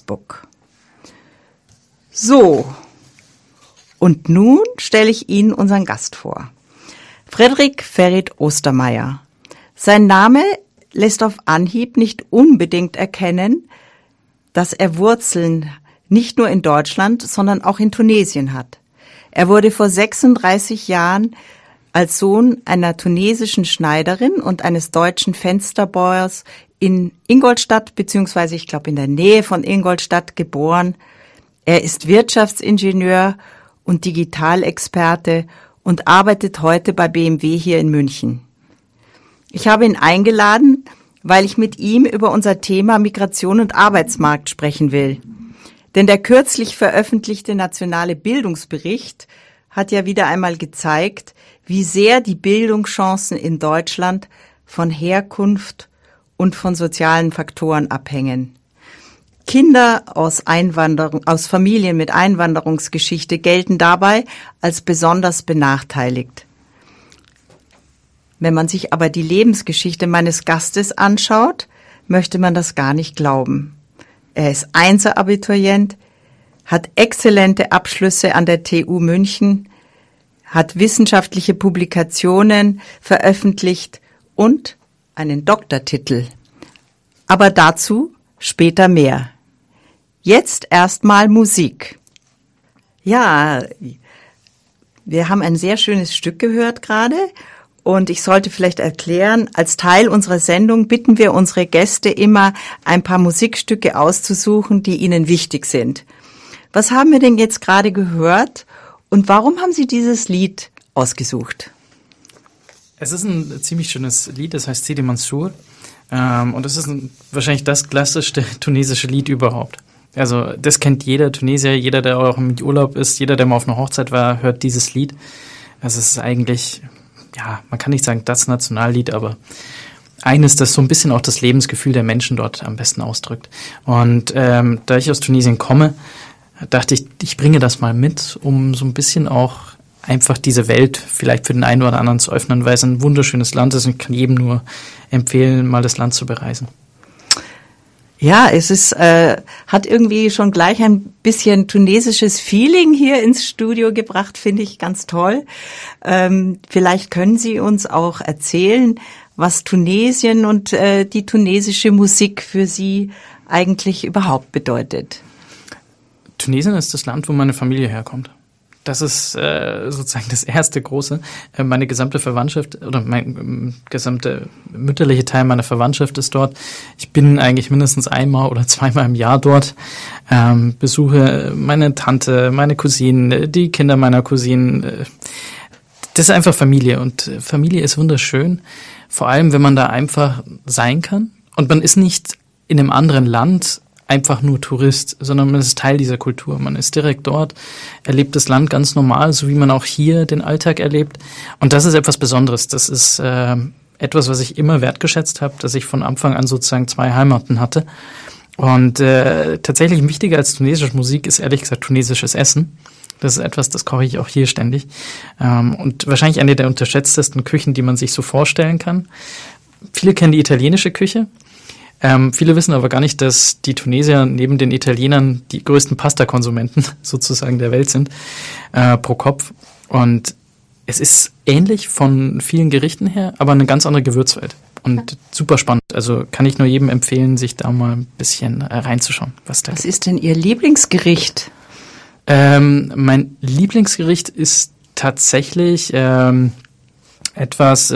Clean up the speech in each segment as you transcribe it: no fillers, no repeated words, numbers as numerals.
Facebook. So, und nun stelle ich Ihnen unseren Gast vor. Frederik Ferrit Ostermeier. Sein Name lässt auf Anhieb nicht unbedingt erkennen, dass er Wurzeln nicht nur in Deutschland, sondern auch in Tunesien hat. Er wurde vor 36 Jahren als Sohn einer tunesischen Schneiderin und eines deutschen Fensterbauers in Ingolstadt, beziehungsweise ich glaube in der Nähe von Ingolstadt geboren. Er ist Wirtschaftsingenieur und Digitalexperte und arbeitet heute bei BMW hier in München. Ich habe ihn eingeladen, weil ich mit ihm über unser Thema Migration und Arbeitsmarkt sprechen will. Denn der kürzlich veröffentlichte nationale Bildungsbericht hat ja wieder einmal gezeigt, wie sehr die Bildungschancen in Deutschland von Herkunft und von sozialen Faktoren abhängen. Kinder aus Familien mit Einwanderungsgeschichte gelten dabei als besonders benachteiligt. Wenn man sich aber die Lebensgeschichte meines Gastes anschaut, möchte man das gar nicht glauben. Er ist Einser-Abiturient, hat exzellente Abschlüsse an der TU München, hat wissenschaftliche Publikationen veröffentlicht und einen Doktortitel. Aber dazu später mehr. Jetzt erstmal Musik. Ja, wir haben ein sehr schönes Stück gehört gerade und ich sollte vielleicht erklären, als Teil unserer Sendung bitten wir unsere Gäste immer, ein paar Musikstücke auszusuchen, die ihnen wichtig sind. Was haben wir denn jetzt gerade gehört und warum haben Sie dieses Lied ausgesucht? Es ist ein ziemlich schönes Lied, das heißt Sidi Mansour. Und es ist wahrscheinlich das klassischste tunesische Lied überhaupt. Also das kennt jeder Tunesier, jeder, der auch im Urlaub ist, jeder, der mal auf einer Hochzeit war, hört dieses Lied. Also es ist eigentlich, ja, man kann nicht sagen das Nationallied, aber eines, das so ein bisschen auch das Lebensgefühl der Menschen dort am besten ausdrückt. Und da ich aus Tunesien komme, dachte ich, ich bringe das mal mit, um so ein bisschen auch einfach diese Welt vielleicht für den einen oder anderen zu öffnen, weil es ein wunderschönes Land ist und ich kann jedem nur empfehlen, mal das Land zu bereisen. Ja, es ist, hat irgendwie schon gleich ein bisschen tunesisches Feeling hier ins Studio gebracht, finde ich ganz toll. Vielleicht können Sie uns auch erzählen, was Tunesien und die tunesische Musik für Sie eigentlich überhaupt bedeutet. Tunesien ist das Land, wo meine Familie herkommt. Das ist sozusagen das erste große. Meine gesamte Verwandtschaft oder mein gesamte mütterliche Teil meiner Verwandtschaft ist dort. Ich bin eigentlich mindestens einmal oder zweimal im Jahr dort, besuche meine Tante, meine Cousinen, die Kinder meiner Cousinen. Das ist einfach Familie und Familie ist wunderschön, vor allem wenn man da einfach sein kann und man ist nicht in einem anderen Land einfach nur Tourist, sondern man ist Teil dieser Kultur. Man ist direkt dort, erlebt das Land ganz normal, so wie man auch hier den Alltag erlebt. Und das ist etwas Besonderes. Das ist etwas, was ich immer wertgeschätzt habe, dass ich von Anfang an sozusagen zwei Heimaten hatte. Und tatsächlich wichtiger als tunesische Musik ist ehrlich gesagt tunesisches Essen. Das ist etwas, das koche ich auch hier ständig. Und wahrscheinlich eine der unterschätztesten Küchen, die man sich so vorstellen kann. Viele kennen die italienische Küche. Viele wissen aber gar nicht, dass die Tunesier neben den Italienern die größten Pasta-Konsumenten sozusagen der Welt sind, pro Kopf. Und es ist ähnlich von vielen Gerichten her, aber eine ganz andere Gewürzwelt. Und super spannend. Also kann ich nur jedem empfehlen, sich da mal ein bisschen reinzuschauen. Was ist denn Ihr Lieblingsgericht? Mein Lieblingsgericht ist tatsächlich etwas,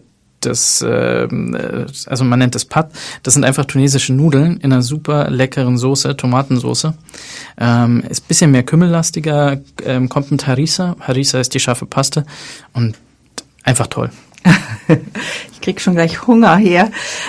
also man nennt das Pad. Das sind einfach tunesische Nudeln in einer super leckeren Soße, Tomatensoße. Ist ein bisschen mehr kümmellastiger, kommt mit Harissa. Harissa ist die scharfe Paste und einfach toll. Ich krieg schon gleich Hunger hier.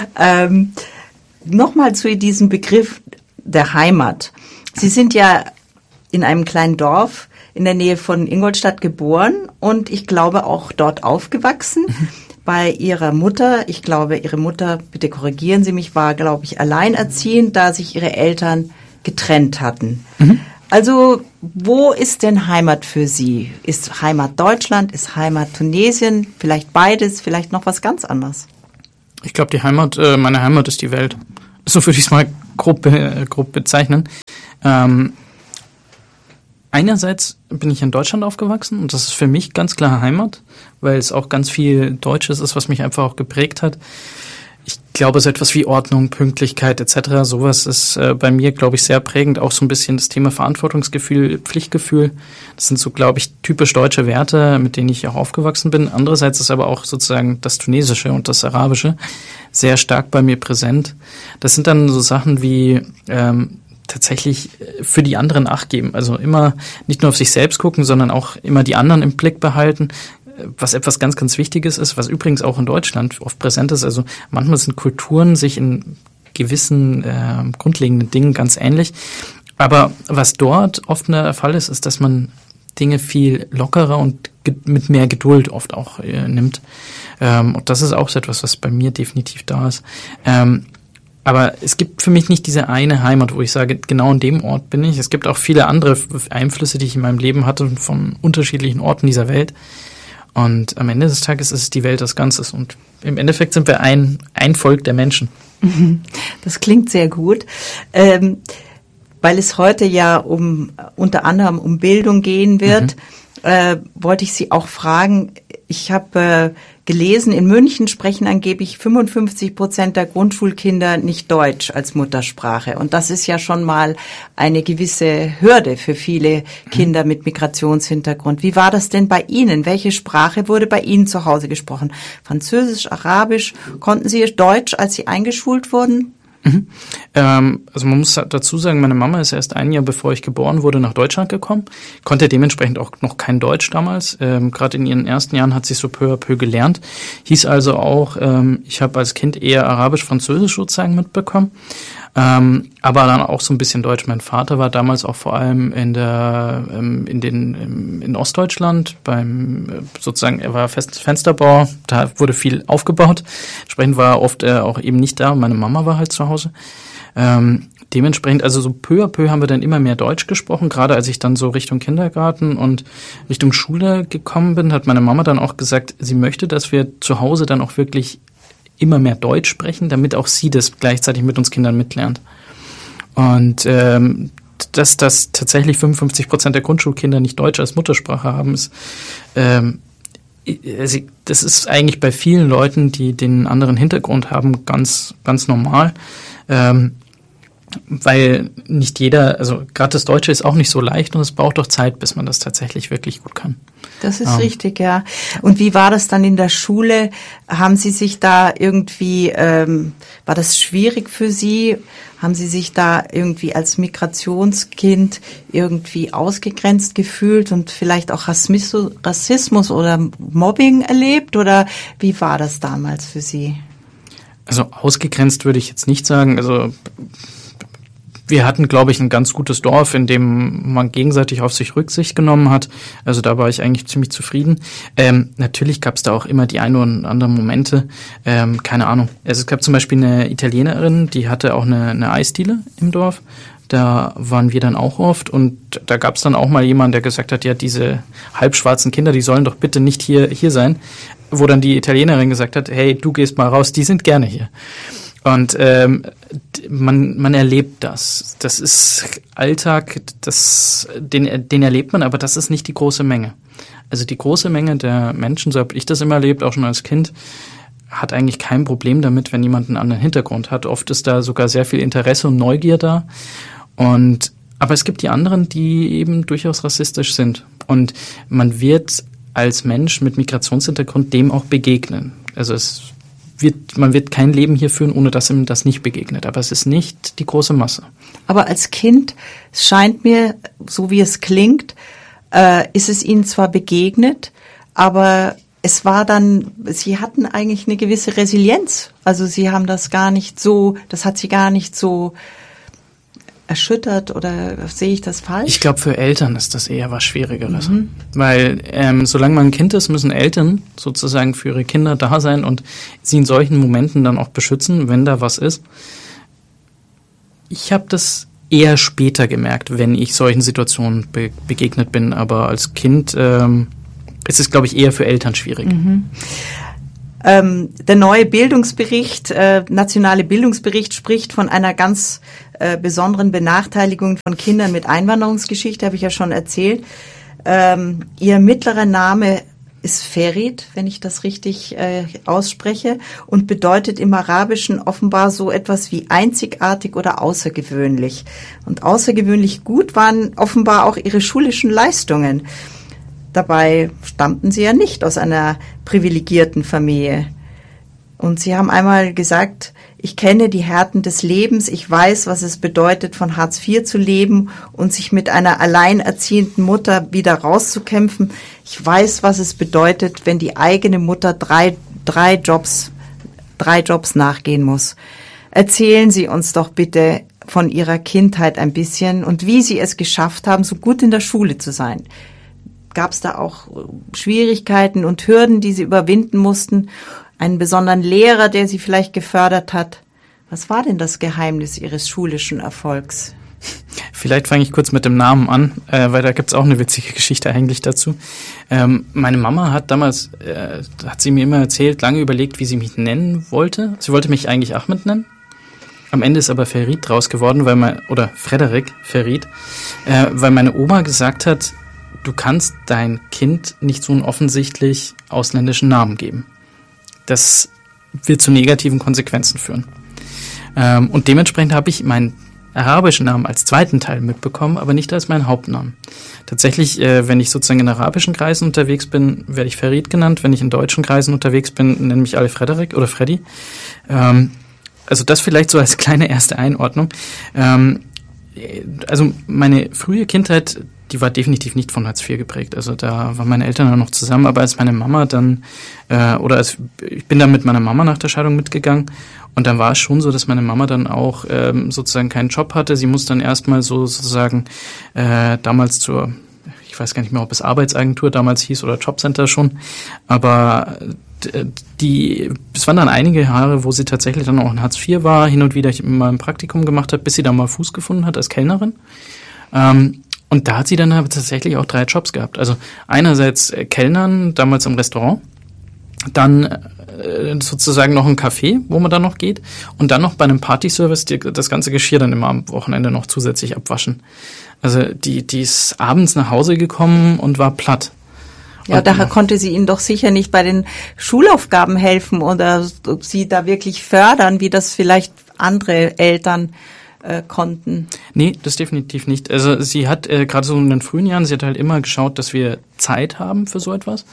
Nochmal zu diesem Begriff der Heimat. Sie sind ja in einem kleinen Dorf in der Nähe von Ingolstadt geboren und ich glaube auch dort aufgewachsen. Bei Ihrer Mutter, ich glaube, Ihre Mutter, bitte korrigieren Sie mich, war, glaube ich, alleinerziehend, da sich Ihre Eltern getrennt hatten. Mhm. Also, wo ist denn Heimat für Sie? Ist Heimat Deutschland, ist Heimat Tunesien, vielleicht beides, vielleicht noch was ganz anderes? Ich glaube, meine Heimat ist die Welt. So würde ich es mal grob bezeichnen. Einerseits bin ich in Deutschland aufgewachsen und das ist für mich ganz klar Heimat, weil es auch ganz viel Deutsches ist, was mich einfach auch geprägt hat. Ich glaube, so etwas wie Ordnung, Pünktlichkeit etc., sowas ist bei mir, glaube ich, sehr prägend. Auch so ein bisschen das Thema Verantwortungsgefühl, Pflichtgefühl. Das sind so, glaube ich, typisch deutsche Werte, mit denen ich auch aufgewachsen bin. Andererseits ist aber auch sozusagen das Tunesische und das Arabische sehr stark bei mir präsent. Das sind dann so Sachen wie tatsächlich für die anderen Acht geben. Also immer nicht nur auf sich selbst gucken, sondern auch immer die anderen im Blick behalten. Was etwas ganz, ganz Wichtiges ist, was übrigens auch in Deutschland oft präsent ist. Also manchmal sind Kulturen sich in gewissen grundlegenden Dingen ganz ähnlich. Aber was dort oft der Fall ist, ist, dass man Dinge viel lockerer und mit mehr Geduld oft auch nimmt. Und das ist auch so etwas, was bei mir definitiv da ist. Aber es gibt für mich nicht diese eine Heimat, wo ich sage, genau an dem Ort bin ich. Es gibt auch viele andere Einflüsse, die ich in meinem Leben hatte von unterschiedlichen Orten dieser Welt. Und am Ende des Tages ist es die Welt als Ganzes. Und im Endeffekt sind wir ein Volk der Menschen. Das klingt sehr gut. Weil es heute ja unter anderem um Bildung gehen wird, wollte ich Sie auch fragen, ich habe gelesen, in München sprechen angeblich 55% der Grundschulkinder nicht Deutsch als Muttersprache. Und das ist ja schon mal eine gewisse Hürde für viele Kinder mit Migrationshintergrund. Wie war das denn bei Ihnen? Welche Sprache wurde bei Ihnen zu Hause gesprochen? Französisch, Arabisch? Konnten Sie Deutsch, als Sie eingeschult wurden? Also man muss dazu sagen, meine Mama ist erst ein Jahr, bevor ich geboren wurde, nach Deutschland gekommen, konnte dementsprechend auch noch kein Deutsch damals. Gerade in ihren ersten Jahren hat sie so peu à peu gelernt. Hieß also auch, ich habe als Kind eher Arabisch, Französisch sozusagen mitbekommen, aber dann auch so ein bisschen Deutsch. Mein Vater war damals auch vor allem in Ostdeutschland sozusagen, er war Fensterbauer, da wurde viel aufgebaut. Entsprechend war er oft auch eben nicht da. Meine Mama war halt zu Hause. Dementsprechend, also so peu à peu haben wir dann immer mehr Deutsch gesprochen. Gerade als ich dann so Richtung Kindergarten und Richtung Schule gekommen bin, hat meine Mama dann auch gesagt, sie möchte, dass wir zu Hause dann auch wirklich immer mehr Deutsch sprechen, damit auch sie das gleichzeitig mit uns Kindern mitlernt. Und dass tatsächlich 55% der Grundschulkinder nicht Deutsch als Muttersprache haben, ist das ist eigentlich bei vielen Leuten, die den anderen Hintergrund haben, ganz, ganz normal. Weil nicht jeder, also gerade das Deutsche ist auch nicht so leicht und es braucht doch Zeit, bis man das tatsächlich wirklich gut kann. Das ist richtig, ja. Und wie war das dann in der Schule? Haben Sie sich da irgendwie, war das schwierig für Sie? Haben Sie sich da irgendwie als Migrationskind irgendwie ausgegrenzt gefühlt und vielleicht auch Rassismus oder Mobbing erlebt? Oder wie war das damals für Sie? Also ausgegrenzt würde ich jetzt nicht sagen. Also wir hatten, glaube ich, ein ganz gutes Dorf, in dem man gegenseitig auf sich Rücksicht genommen hat. Also da war ich eigentlich ziemlich zufrieden. Natürlich gab es da auch immer die ein oder anderen Momente. Keine Ahnung. Also es gab zum Beispiel eine Italienerin, die hatte auch eine Eisdiele im Dorf. Da waren wir dann auch oft und da gab es dann auch mal jemanden, der gesagt hat, ja, diese halbschwarzen Kinder, die sollen doch bitte nicht hier sein. Wo dann die Italienerin gesagt hat, hey, du gehst mal raus, die sind gerne hier. Und man erlebt das. Das ist Alltag, den erlebt man, aber das ist nicht die große Menge. Also die große Menge der Menschen, so habe ich das immer erlebt, auch schon als Kind, hat eigentlich kein Problem damit, wenn jemand einen anderen Hintergrund hat. Oft ist da sogar sehr viel Interesse und Neugier da. Aber es gibt die anderen, die eben durchaus rassistisch sind. Und man wird als Mensch mit Migrationshintergrund dem auch begegnen. Also man wird kein Leben hier führen, ohne dass ihm das nicht begegnet. Aber es ist nicht die große Masse. Aber als Kind, es scheint mir, so wie es klingt, ist es Ihnen zwar begegnet, aber es war dann, Sie hatten eigentlich eine gewisse Resilienz. Also Sie haben das hat Sie gar nicht so erschüttert, oder sehe ich das falsch? Ich glaube, für Eltern ist das eher was Schwierigeres. Weil solange man ein Kind ist, müssen Eltern sozusagen für ihre Kinder da sein und sie in solchen Momenten dann auch beschützen, wenn da was ist. Ich habe das eher später gemerkt, wenn ich solchen Situationen begegnet bin. Aber als Kind ist es, glaube ich, eher für Eltern schwierig. Der neue Bildungsbericht, nationale Bildungsbericht spricht von einer ganz besonderen Benachteiligung von Kindern mit Einwanderungsgeschichte, habe ich ja schon erzählt. Ihr mittlerer Name ist Ferit, wenn ich das richtig ausspreche, und bedeutet im Arabischen offenbar so etwas wie einzigartig oder außergewöhnlich. Und außergewöhnlich gut waren offenbar auch ihre schulischen Leistungen. Dabei stammten sie ja nicht aus einer privilegierten Familie. Und sie haben einmal gesagt, ich kenne die Härten des Lebens, ich weiß, was es bedeutet, von Hartz IV zu leben und sich mit einer alleinerziehenden Mutter wieder rauszukämpfen. Ich weiß, was es bedeutet, wenn die eigene Mutter drei Jobs nachgehen muss. Erzählen Sie uns doch bitte von Ihrer Kindheit ein bisschen und wie Sie es geschafft haben, so gut in der Schule zu sein. Gab es da auch Schwierigkeiten und Hürden, die Sie überwinden mussten? Einen besonderen Lehrer, der Sie vielleicht gefördert hat? Was war denn das Geheimnis Ihres schulischen Erfolgs? Vielleicht fange ich kurz mit dem Namen an, weil da gibt's auch eine witzige Geschichte eigentlich dazu. Meine Mama hat damals, hat sie mir immer erzählt, lange überlegt, wie sie mich nennen wollte. Sie wollte mich eigentlich Ahmed nennen. Am Ende ist aber Ferit draus geworden, oder Frederik Ferit, weil meine Oma gesagt hat, du kannst dein Kind nicht so einen offensichtlich ausländischen Namen geben. Das wird zu negativen Konsequenzen führen. Und dementsprechend habe ich meinen arabischen Namen als zweiten Teil mitbekommen, aber nicht als meinen Hauptnamen. Tatsächlich, wenn ich sozusagen in arabischen Kreisen unterwegs bin, werde ich Ferit genannt. Wenn ich in deutschen Kreisen unterwegs bin, nennen mich alle Frederik oder Freddy. Also das vielleicht so als kleine erste Einordnung. Also meine frühe Kindheit, die war definitiv nicht von Hartz IV geprägt. Also da waren meine Eltern noch zusammen, aber als meine Mama dann, ich bin dann mit meiner Mama nach der Scheidung mitgegangen und dann war es schon so, dass meine Mama dann auch sozusagen keinen Job hatte. Sie muss dann erstmal sozusagen damals ich weiß gar nicht mehr, ob es Arbeitsagentur damals hieß oder Jobcenter schon, aber es waren dann einige Jahre, wo sie tatsächlich dann auch in Hartz IV war, hin und wieder mal ein Praktikum gemacht hat, bis sie dann mal Fuß gefunden hat als Kellnerin. Und da hat sie dann aber tatsächlich auch 3 Jobs gehabt. Also einerseits Kellnern, damals im Restaurant, dann sozusagen noch ein Café, wo man dann noch geht, und dann noch bei einem Partyservice das ganze Geschirr dann immer am Wochenende noch zusätzlich abwaschen. Also die ist abends nach Hause gekommen und war platt. Ja, daher konnte sie Ihnen doch sicher nicht bei den Schulaufgaben helfen oder Sie da wirklich fördern, wie das vielleicht andere Eltern konnten. Nee, das definitiv nicht. Also sie hat gerade so in den frühen Jahren, sie hat halt immer geschaut, dass wir Zeit haben für so etwas.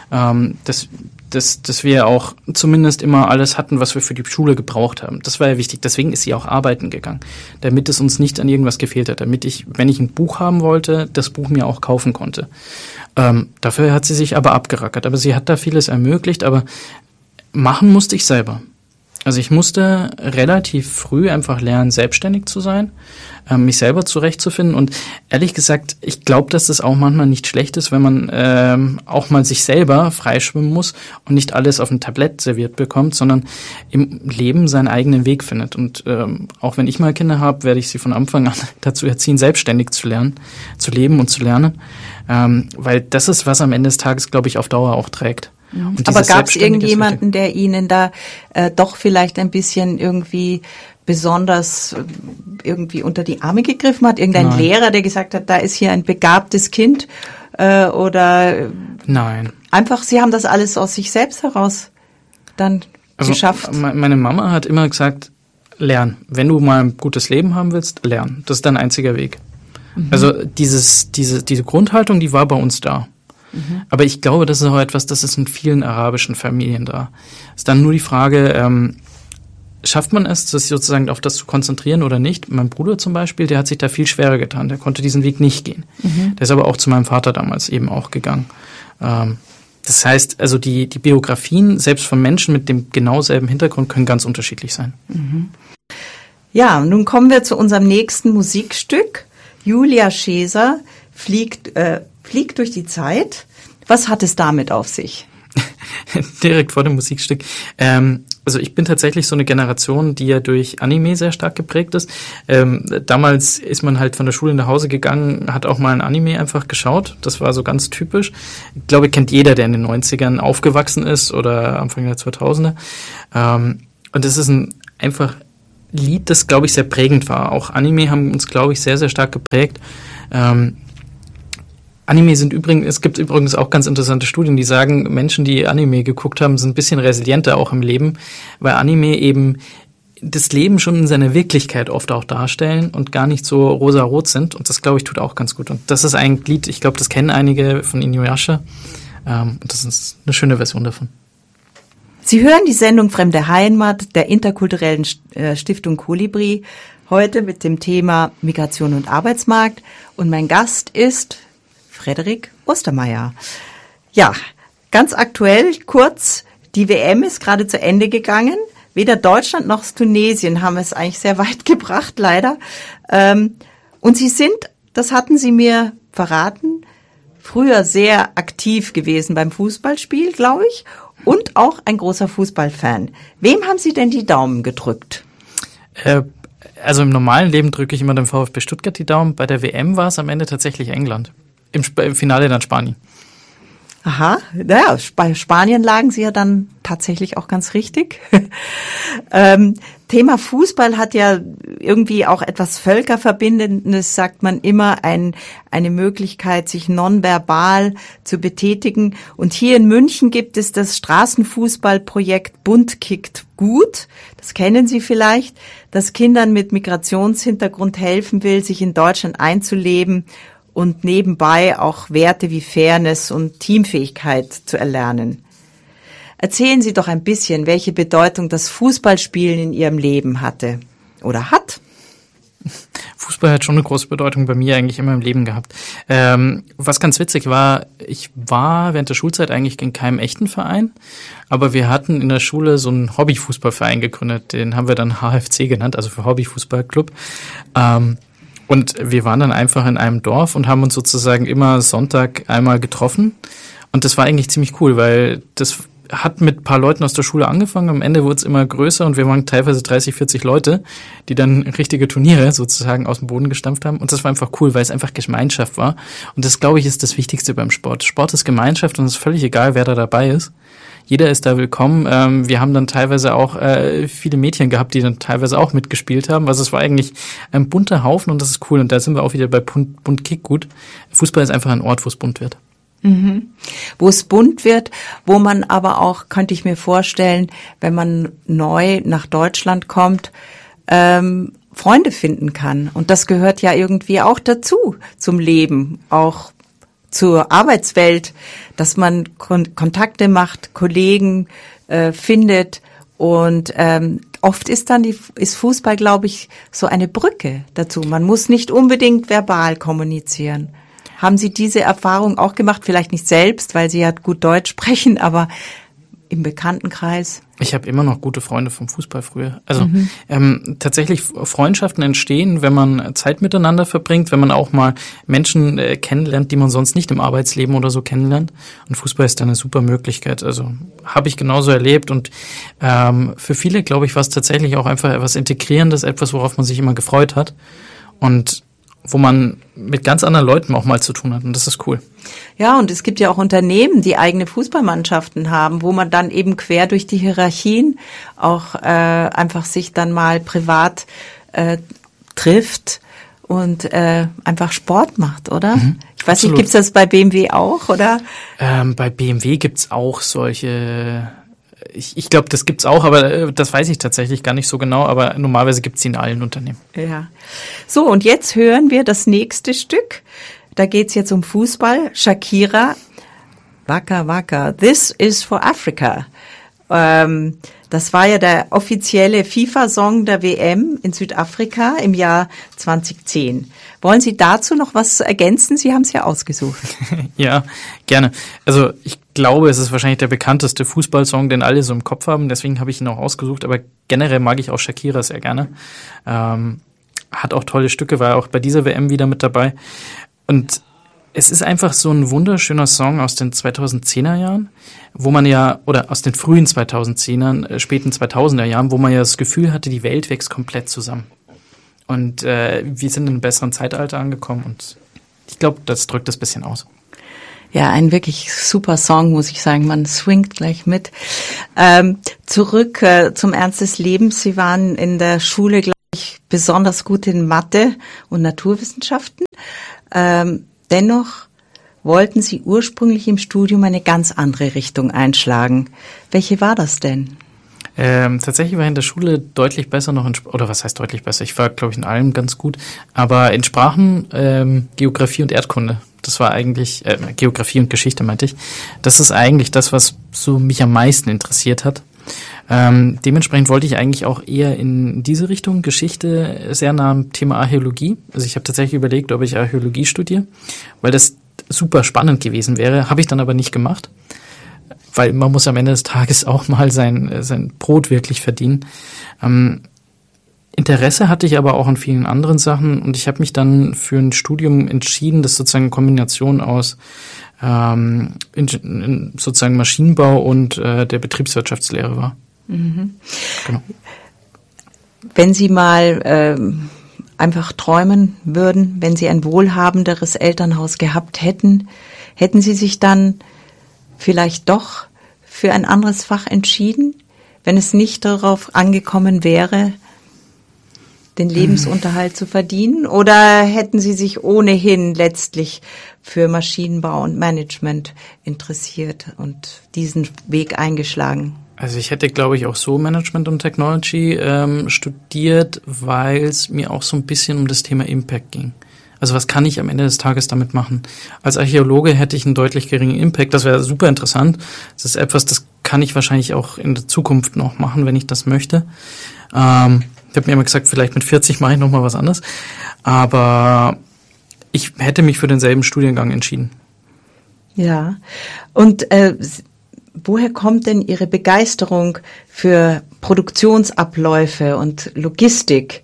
Dass wir auch zumindest immer alles hatten, was wir für die Schule gebraucht haben. Das war ja wichtig. Deswegen ist sie auch arbeiten gegangen, damit es uns nicht an irgendwas gefehlt hat, damit ich, wenn ich ein Buch haben wollte, das Buch mir auch kaufen konnte. Dafür hat sie sich aber abgerackert. Aber sie hat da vieles ermöglicht, aber machen musste ich selber. Also ich musste relativ früh einfach lernen, selbstständig zu sein, mich selber zurechtzufinden, und ehrlich gesagt, ich glaube, dass das auch manchmal nicht schlecht ist, wenn man auch mal sich selber freischwimmen muss und nicht alles auf ein Tablett serviert bekommt, sondern im Leben seinen eigenen Weg findet. Und auch wenn ich mal Kinder habe, werde ich sie von Anfang an dazu erziehen, selbstständig zu lernen, zu leben und zu lernen, weil das ist, was am Ende des Tages, glaube ich, auf Dauer auch trägt. Aber gab es irgendjemanden, der Ihnen da doch vielleicht ein bisschen irgendwie besonders irgendwie unter die Arme gegriffen hat? Irgendein Lehrer, der gesagt hat, da ist hier ein begabtes Kind oder? Nein. Einfach, Sie haben das alles aus sich selbst heraus dann geschafft? Meine Mama hat immer gesagt, lern. Wenn du mal ein gutes Leben haben willst, lern. Das ist dein einziger Weg. Mhm. Also diese Grundhaltung, die war bei uns da. Mhm. Aber ich glaube, das ist auch etwas, das ist in vielen arabischen Familien da. Ist dann nur die Frage, schafft man es, sich sozusagen auf das zu konzentrieren oder nicht? Mein Bruder zum Beispiel, der hat sich da viel schwerer getan. Der konnte diesen Weg nicht gehen. Mhm. Der ist aber auch zu meinem Vater damals eben auch gegangen. Das heißt, also die Biografien, selbst von Menschen mit dem genau selben Hintergrund, können ganz unterschiedlich sein. Mhm. Ja, nun kommen wir zu unserem nächsten Musikstück. Julia Scheser fliegt durch die Zeit. Was hat es damit auf sich? Direkt vor dem Musikstück. Also ich bin tatsächlich so eine Generation, die ja durch Anime sehr stark geprägt ist. Damals ist man halt von der Schule nach Hause gegangen, hat auch mal ein Anime einfach geschaut. Das war so ganz typisch. Ich glaube, kennt jeder, der in den 90ern aufgewachsen ist oder Anfang der 2000er. Und es ist ein einfach Lied, das, glaube ich, sehr prägend war. Auch Anime haben uns, glaube ich, sehr, sehr stark geprägt. Anime es gibt übrigens auch ganz interessante Studien, die sagen, Menschen, die Anime geguckt haben, sind ein bisschen resilienter auch im Leben, weil Anime eben das Leben schon in seiner Wirklichkeit oft auch darstellen und gar nicht so rosa-rot sind. Und das, glaube ich, tut auch ganz gut. Und das ist ein Lied, ich glaube, das kennen einige von Inuyasha. Und das ist eine schöne Version davon. Sie hören die Sendung Fremde Heimat der interkulturellen Stiftung Kolibri, heute mit dem Thema Migration und Arbeitsmarkt. Und mein Gast ist Frederik Ostermeier. Ja, ganz aktuell, kurz, die WM ist gerade zu Ende gegangen. Weder Deutschland noch Tunesien haben es eigentlich sehr weit gebracht, leider. Und Sie sind, das hatten Sie mir verraten, früher sehr aktiv gewesen beim Fußballspiel, glaube ich, und auch ein großer Fußballfan. Wem haben Sie denn die Daumen gedrückt? Also im normalen Leben drücke ich immer dem VfB Stuttgart die Daumen. Bei der WM war es am Ende tatsächlich England. Im Finale dann Spanien. Aha, naja, bei Spanien lagen Sie ja dann tatsächlich auch ganz richtig. Thema Fußball hat ja irgendwie auch etwas Völkerverbindendes, sagt man immer, eine Möglichkeit, sich nonverbal zu betätigen. Und hier in München gibt es das Straßenfußballprojekt Bund kickt gut. Das kennen Sie vielleicht, das Kindern mit Migrationshintergrund helfen will, sich in Deutschland einzuleben und nebenbei auch Werte wie Fairness und Teamfähigkeit zu erlernen. Erzählen Sie doch ein bisschen, welche Bedeutung das Fußballspielen in Ihrem Leben hatte oder hat. Fußball hat schon eine große Bedeutung bei mir eigentlich immer im Leben gehabt. Was ganz witzig war, ich war während der Schulzeit eigentlich in keinem echten Verein, aber wir hatten in der Schule so einen Hobbyfußballverein gegründet, den haben wir dann HFC genannt, also für Hobbyfußballclub. Und wir waren dann einfach in einem Dorf und haben uns sozusagen immer Sonntag einmal getroffen. Und das war eigentlich ziemlich cool, weil das hat mit ein paar Leuten aus der Schule angefangen. Am Ende wurde es immer größer und wir waren teilweise 30, 40 Leute, die dann richtige Turniere sozusagen aus dem Boden gestampft haben. Und das war einfach cool, weil es einfach Gemeinschaft war. Und das, glaube ich, ist das Wichtigste beim Sport. Sport ist Gemeinschaft und es ist völlig egal, wer da dabei ist. Jeder ist da willkommen. Wir haben dann teilweise auch viele Mädchen gehabt, die dann teilweise auch mitgespielt haben. Also es war eigentlich ein bunter Haufen und das ist cool. Und da sind wir auch wieder bei Bunt Kick gut. Fußball ist einfach ein Ort, wo es bunt wird. Mhm. Wo es bunt wird, wo man aber auch, könnte ich mir vorstellen, wenn man neu nach Deutschland kommt, Freunde finden kann. Und das gehört ja irgendwie auch dazu, zum Leben, auch zur Arbeitswelt, dass man Kontakte macht, Kollegen findet und oft ist Fußball, glaube ich, so eine Brücke dazu. Man muss nicht unbedingt verbal kommunizieren. Haben Sie diese Erfahrung auch gemacht? Vielleicht nicht selbst, weil Sie ja gut Deutsch sprechen, aber im Bekanntenkreis? Ich habe immer noch gute Freunde vom Fußball früher. Also tatsächlich Freundschaften entstehen, wenn man Zeit miteinander verbringt, wenn man auch mal Menschen kennenlernt, die man sonst nicht im Arbeitsleben oder so kennenlernt. Und Fußball ist da eine super Möglichkeit. Also habe ich genauso erlebt. Und für viele, glaube ich, war es tatsächlich auch einfach etwas Integrierendes, etwas, worauf man sich immer gefreut hat. Und wo man mit ganz anderen Leuten auch mal zu tun hat. Und das ist cool. Ja, und es gibt ja auch Unternehmen, die eigene Fußballmannschaften haben, wo man dann eben quer durch die Hierarchien auch einfach sich dann mal privat trifft und einfach Sport macht, oder? Ich weiß nicht, gibt's das bei BMW auch, oder? Bei BMW gibt's auch solche... Ich glaube, das gibt's auch, aber das weiß ich tatsächlich gar nicht so genau, aber normalerweise gibt's sie in allen Unternehmen. Ja. So, und jetzt hören wir das nächste Stück. Da geht's jetzt um Fußball. Shakira, Waka Waka, This is for Africa. Das war ja der offizielle FIFA-Song der WM in Südafrika im Jahr 2010. Wollen Sie dazu noch was ergänzen? Sie haben es ja ausgesucht. Ja, gerne. Also ich glaube, es ist wahrscheinlich der bekannteste Fußballsong, den alle so im Kopf haben. Deswegen habe ich ihn auch ausgesucht. Aber generell mag ich auch Shakira sehr gerne. Hat auch tolle Stücke, war auch bei dieser WM wieder mit dabei. Und Es ist einfach so ein wunderschöner Song aus den 2010er Jahren, wo man ja, oder aus den frühen 2010ern, späten 2000er Jahren, wo man ja das Gefühl hatte, die Welt wächst komplett zusammen. Und wir sind in einem besseren Zeitalter angekommen und ich glaube, das drückt das bisschen aus. Ja, ein wirklich super Song, muss ich sagen. Man swingt gleich mit. Zurück zum Ernst des Lebens. Sie waren in der Schule, glaube ich, besonders gut in Mathe und Naturwissenschaften. Dennoch wollten Sie ursprünglich im Studium eine ganz andere Richtung einschlagen. Welche war das denn? Tatsächlich war ich in der Schule deutlich besser noch oder was heißt deutlich besser? Ich war, glaube ich, in allem ganz gut, aber in Sprachen, Geografie und Erdkunde. Das war eigentlich, Geografie und Geschichte meinte ich. Das ist eigentlich das, was so mich am meisten interessiert hat. Dementsprechend wollte ich eigentlich auch eher in diese Richtung, Geschichte, sehr nah am Thema Archäologie. Also ich habe tatsächlich überlegt, ob ich Archäologie studiere, weil das super spannend gewesen wäre, habe ich dann aber nicht gemacht. Weil man muss am Ende des Tages auch mal sein Brot wirklich verdienen. Interesse hatte ich aber auch an vielen anderen Sachen und ich habe mich dann für ein Studium entschieden, das sozusagen eine Kombination aus sozusagen Maschinenbau und der Betriebswirtschaftslehre war. Mhm. Genau. Wenn Sie mal einfach träumen würden, wenn Sie ein wohlhabenderes Elternhaus gehabt hätten, hätten Sie sich dann vielleicht doch für ein anderes Fach entschieden, wenn es nicht darauf angekommen wäre, den Lebensunterhalt zu verdienen? Oder hätten Sie sich ohnehin letztlich für Maschinenbau und Management interessiert und diesen Weg eingeschlagen? Also ich hätte, glaube ich, auch so Management und Technology studiert, weil es mir auch so ein bisschen um das Thema Impact ging. Also was kann ich am Ende des Tages damit machen? Als Archäologe hätte ich einen deutlich geringen Impact. Das wäre super interessant. Das ist etwas, das kann ich wahrscheinlich auch in der Zukunft noch machen, wenn ich das möchte. Ich habe mir immer gesagt, vielleicht mit 40 mache ich noch mal was anderes. Aber ich hätte mich für denselben Studiengang entschieden. Ja. Und woher kommt denn Ihre Begeisterung für Produktionsabläufe und Logistik?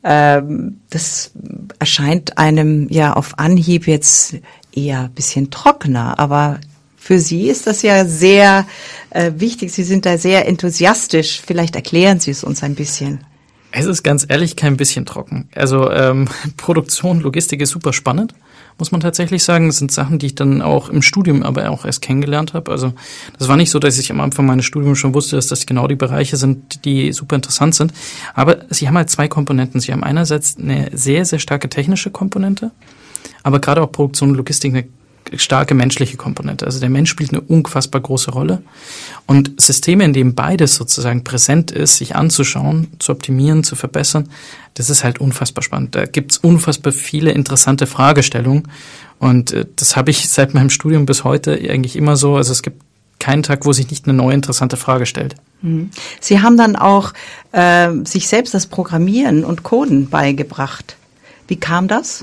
Das erscheint einem ja auf Anhieb jetzt eher ein bisschen trockener, aber für Sie ist das ja sehr wichtig. Sie sind da sehr enthusiastisch. Vielleicht erklären Sie es uns ein bisschen. Es ist ganz ehrlich kein bisschen trocken. Also Produktion, Logistik ist super spannend, muss man tatsächlich sagen. Das sind Sachen, die ich dann auch im Studium aber auch erst kennengelernt habe. Also das war nicht so, dass ich am Anfang meines Studiums schon wusste, dass das genau die Bereiche sind, die super interessant sind. Aber sie haben halt zwei Komponenten. Sie haben einerseits eine sehr, sehr starke technische Komponente, aber gerade auch Produktion und Logistik eine starke menschliche Komponente. Also der Mensch spielt eine unfassbar große Rolle. Und Systeme, in denen beides sozusagen präsent ist, sich anzuschauen, zu optimieren, zu verbessern, das ist halt unfassbar spannend. Da gibt's unfassbar viele interessante Fragestellungen. Und das habe ich seit meinem Studium bis heute eigentlich immer so. Also es gibt keinen Tag, wo sich nicht eine neue interessante Frage stellt. Sie haben dann auch sich selbst das Programmieren und Coden beigebracht. Wie kam das?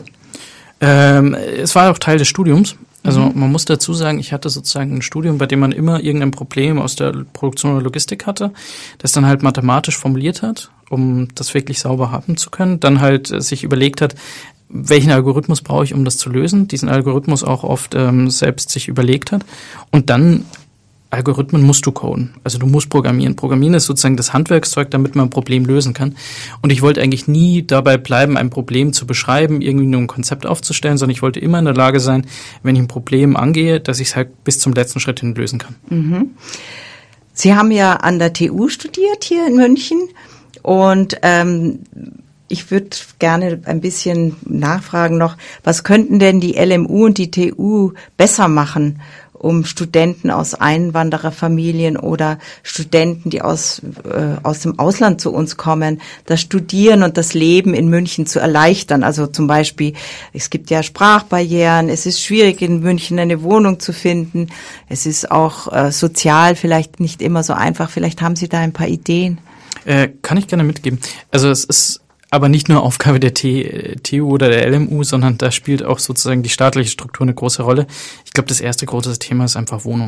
Es war auch Teil des Studiums. Also man muss dazu sagen, ich hatte sozusagen ein Studium, bei dem man immer irgendein Problem aus der Produktion oder Logistik hatte, das dann halt mathematisch formuliert hat, um das wirklich sauber haben zu können. Dann halt sich überlegt hat, welchen Algorithmus brauche ich, um das zu lösen. Diesen Algorithmus auch oft selbst sich überlegt hat. Und dann Algorithmen musst du coden. Also du musst programmieren. Programmieren ist sozusagen das Handwerkszeug, damit man ein Problem lösen kann. Und ich wollte eigentlich nie dabei bleiben, ein Problem zu beschreiben, irgendwie nur ein Konzept aufzustellen, sondern ich wollte immer in der Lage sein, wenn ich ein Problem angehe, dass ich es halt bis zum letzten Schritt hin lösen kann. Mhm. Sie haben ja an der TU studiert hier in München und ich würde gerne ein bisschen nachfragen noch, was könnten denn die LMU und die TU besser machen, um Studenten aus Einwandererfamilien oder Studenten, die aus dem Ausland zu uns kommen, das Studieren und das Leben in München zu erleichtern. Also zum Beispiel, es gibt ja Sprachbarrieren, es ist schwierig in München eine Wohnung zu finden, es ist auch sozial vielleicht nicht immer so einfach. Vielleicht haben Sie da ein paar Ideen. Kann ich gerne mitgeben. Also es ist aber nicht nur Aufgabe der TU oder der LMU, sondern da spielt auch sozusagen die staatliche Struktur eine große Rolle. Ich glaube, das erste große Thema ist einfach Wohnung.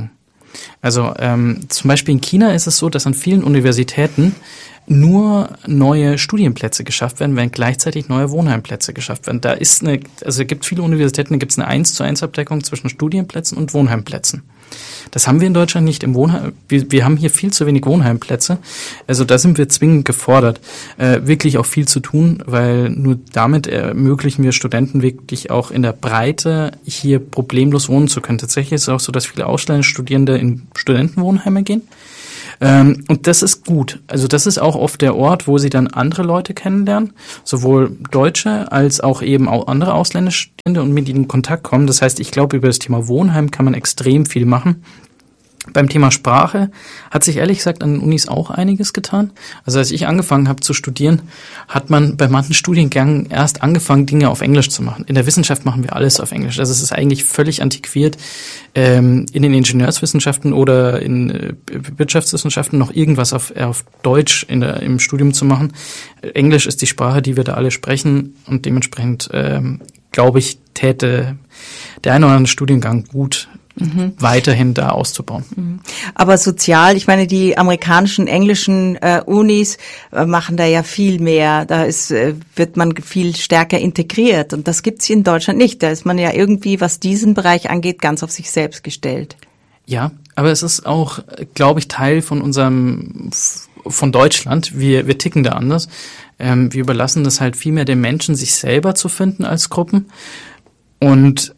Also zum Beispiel in China ist es so, dass an vielen Universitäten nur neue Studienplätze geschafft werden, während gleichzeitig neue Wohnheimplätze geschafft werden. Es gibt viele Universitäten, da gibt es eine 1:1 Abdeckung zwischen Studienplätzen und Wohnheimplätzen. Das haben wir in Deutschland nicht im Wohnheim. Wir haben hier viel zu wenig Wohnheimplätze. Also da sind wir zwingend gefordert, wirklich auch viel zu tun, weil nur damit ermöglichen wir Studenten wirklich auch in der Breite hier problemlos wohnen zu können. Tatsächlich ist es auch so, dass viele ausländische Studierende in Studentenwohnheime gehen. Und das ist gut. Also das ist auch oft der Ort, wo sie dann andere Leute kennenlernen, sowohl Deutsche als auch eben auch andere ausländische Studierende und mit ihnen in Kontakt kommen. Das heißt, ich glaube, über das Thema Wohnheim kann man extrem viel machen. Beim Thema Sprache hat sich ehrlich gesagt an den Unis auch einiges getan. Also als ich angefangen habe zu studieren, hat man bei manchen Studiengängen erst angefangen, Dinge auf Englisch zu machen. In der Wissenschaft machen wir alles auf Englisch. Also es ist eigentlich völlig antiquiert, in den Ingenieurswissenschaften oder in Wirtschaftswissenschaften noch irgendwas auf Deutsch im Studium zu machen. Englisch ist die Sprache, die wir da alle sprechen und dementsprechend, glaube ich, täte der eine oder andere Studiengang gut, weiterhin da auszubauen. Aber sozial, ich meine, die amerikanischen, englischen Unis machen da ja viel mehr. Da wird man viel stärker integriert und das gibt's hier in Deutschland nicht. Da ist man ja irgendwie, was diesen Bereich angeht, ganz auf sich selbst gestellt. Ja, aber es ist auch, glaube ich, Teil von von Deutschland. Wir ticken da anders. Wir überlassen das halt viel mehr den Menschen, sich selber zu finden als Gruppen. Und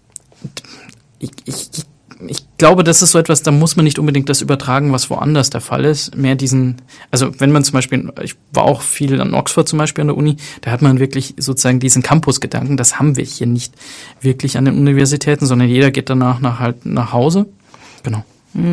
ich glaube, das ist so etwas, da muss man nicht unbedingt das übertragen, was woanders der Fall ist. Mehr also wenn man zum Beispiel, ich war auch viel an Oxford zum Beispiel an der Uni, da hat man wirklich sozusagen diesen Campus-Gedanken, das haben wir hier nicht wirklich an den Universitäten, sondern jeder geht danach nach Hause. Genau.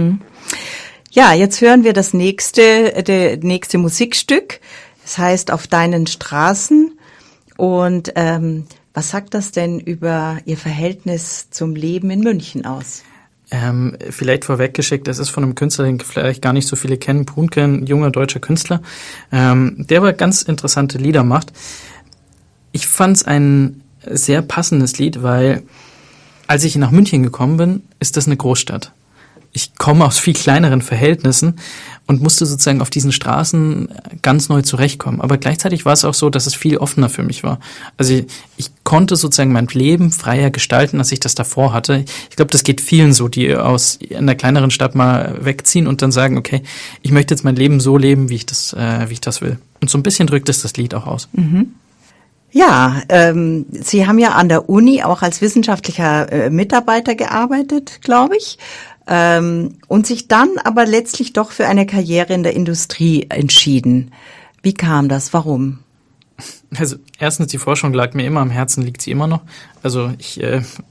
Ja, jetzt hören wir das nächste Musikstück. Das heißt Auf deinen Straßen. Und was sagt das denn über Ihr Verhältnis zum Leben in München aus? Vielleicht vorweggeschickt, das ist von einem Künstler, den vielleicht gar nicht so viele kennen, Brunke, ein junger deutscher Künstler, der aber ganz interessante Lieder macht. Ich fand es ein sehr passendes Lied, weil als ich nach München gekommen bin, ist das eine Großstadt. Ich komme aus viel kleineren Verhältnissen und musste sozusagen auf diesen Straßen ganz neu zurechtkommen. Aber gleichzeitig war es auch so, dass es viel offener für mich war. Also ich konnte sozusagen mein Leben freier gestalten, als ich das davor hatte. Ich glaube, das geht vielen so, die aus einer kleineren Stadt mal wegziehen und dann sagen, okay, ich möchte jetzt mein Leben so leben, wie ich das will. Und so ein bisschen drückt es das Lied auch aus. Mhm. Ja, Sie haben ja an der Uni auch als wissenschaftlicher Mitarbeiter gearbeitet, glaube ich. Und sich dann aber letztlich doch für eine Karriere in der Industrie entschieden. Wie kam das? Warum? Also erstens, die Forschung lag mir immer am Herzen, liegt sie immer noch. Also ich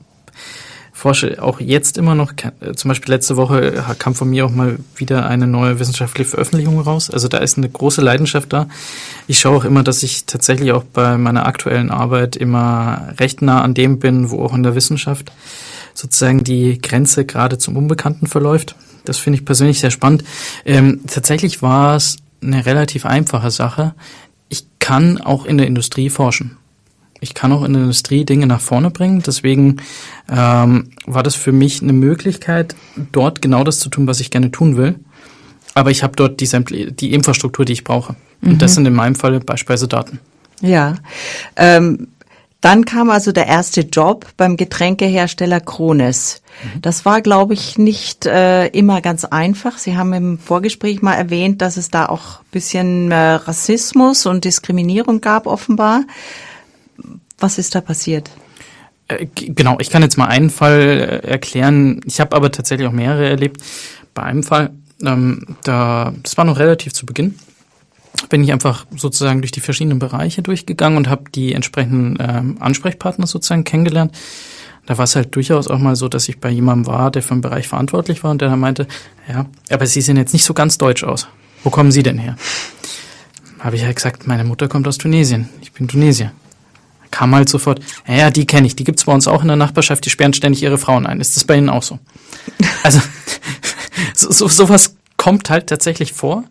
forsche auch jetzt immer noch. Zum Beispiel letzte Woche kam von mir auch mal wieder eine neue wissenschaftliche Veröffentlichung raus. Also da ist eine große Leidenschaft da. Ich schaue auch immer, dass ich tatsächlich auch bei meiner aktuellen Arbeit immer recht nah an dem bin, wo auch in der Wissenschaft sozusagen die Grenze gerade zum Unbekannten verläuft. Das finde ich persönlich sehr spannend. Tatsächlich war es eine relativ einfache Sache. Ich kann auch in der Industrie forschen. Ich kann auch in der Industrie Dinge nach vorne bringen. Deswegen war das für mich eine Möglichkeit, dort genau das zu tun, was ich gerne tun will. Aber ich habe dort die Infrastruktur, die ich brauche. Und das sind in meinem Fall beispielsweise Daten. Ja, dann kam also der erste Job beim Getränkehersteller Krones. Das war, glaube ich, nicht immer ganz einfach. Sie haben im Vorgespräch mal erwähnt, dass es da auch ein bisschen Rassismus und Diskriminierung gab, offenbar. Was ist da passiert? Genau, ich kann jetzt mal einen Fall erklären. Ich habe aber tatsächlich auch mehrere erlebt. Bei einem Fall, das war noch relativ zu Beginn, bin ich einfach sozusagen durch die verschiedenen Bereiche durchgegangen und habe die entsprechenden Ansprechpartner sozusagen kennengelernt. Da war es halt durchaus auch mal so, dass ich bei jemandem war, der für einen Bereich verantwortlich war und der dann meinte, ja, aber Sie sehen jetzt nicht so ganz deutsch aus. Wo kommen Sie denn her? Habe ich halt gesagt, meine Mutter kommt aus Tunesien. Ich bin Tunesier. Kam halt sofort, ja, die kenne ich, die gibt's bei uns auch in der Nachbarschaft, die sperren ständig ihre Frauen ein. Ist das bei Ihnen auch so? Also sowas kommt halt tatsächlich vor.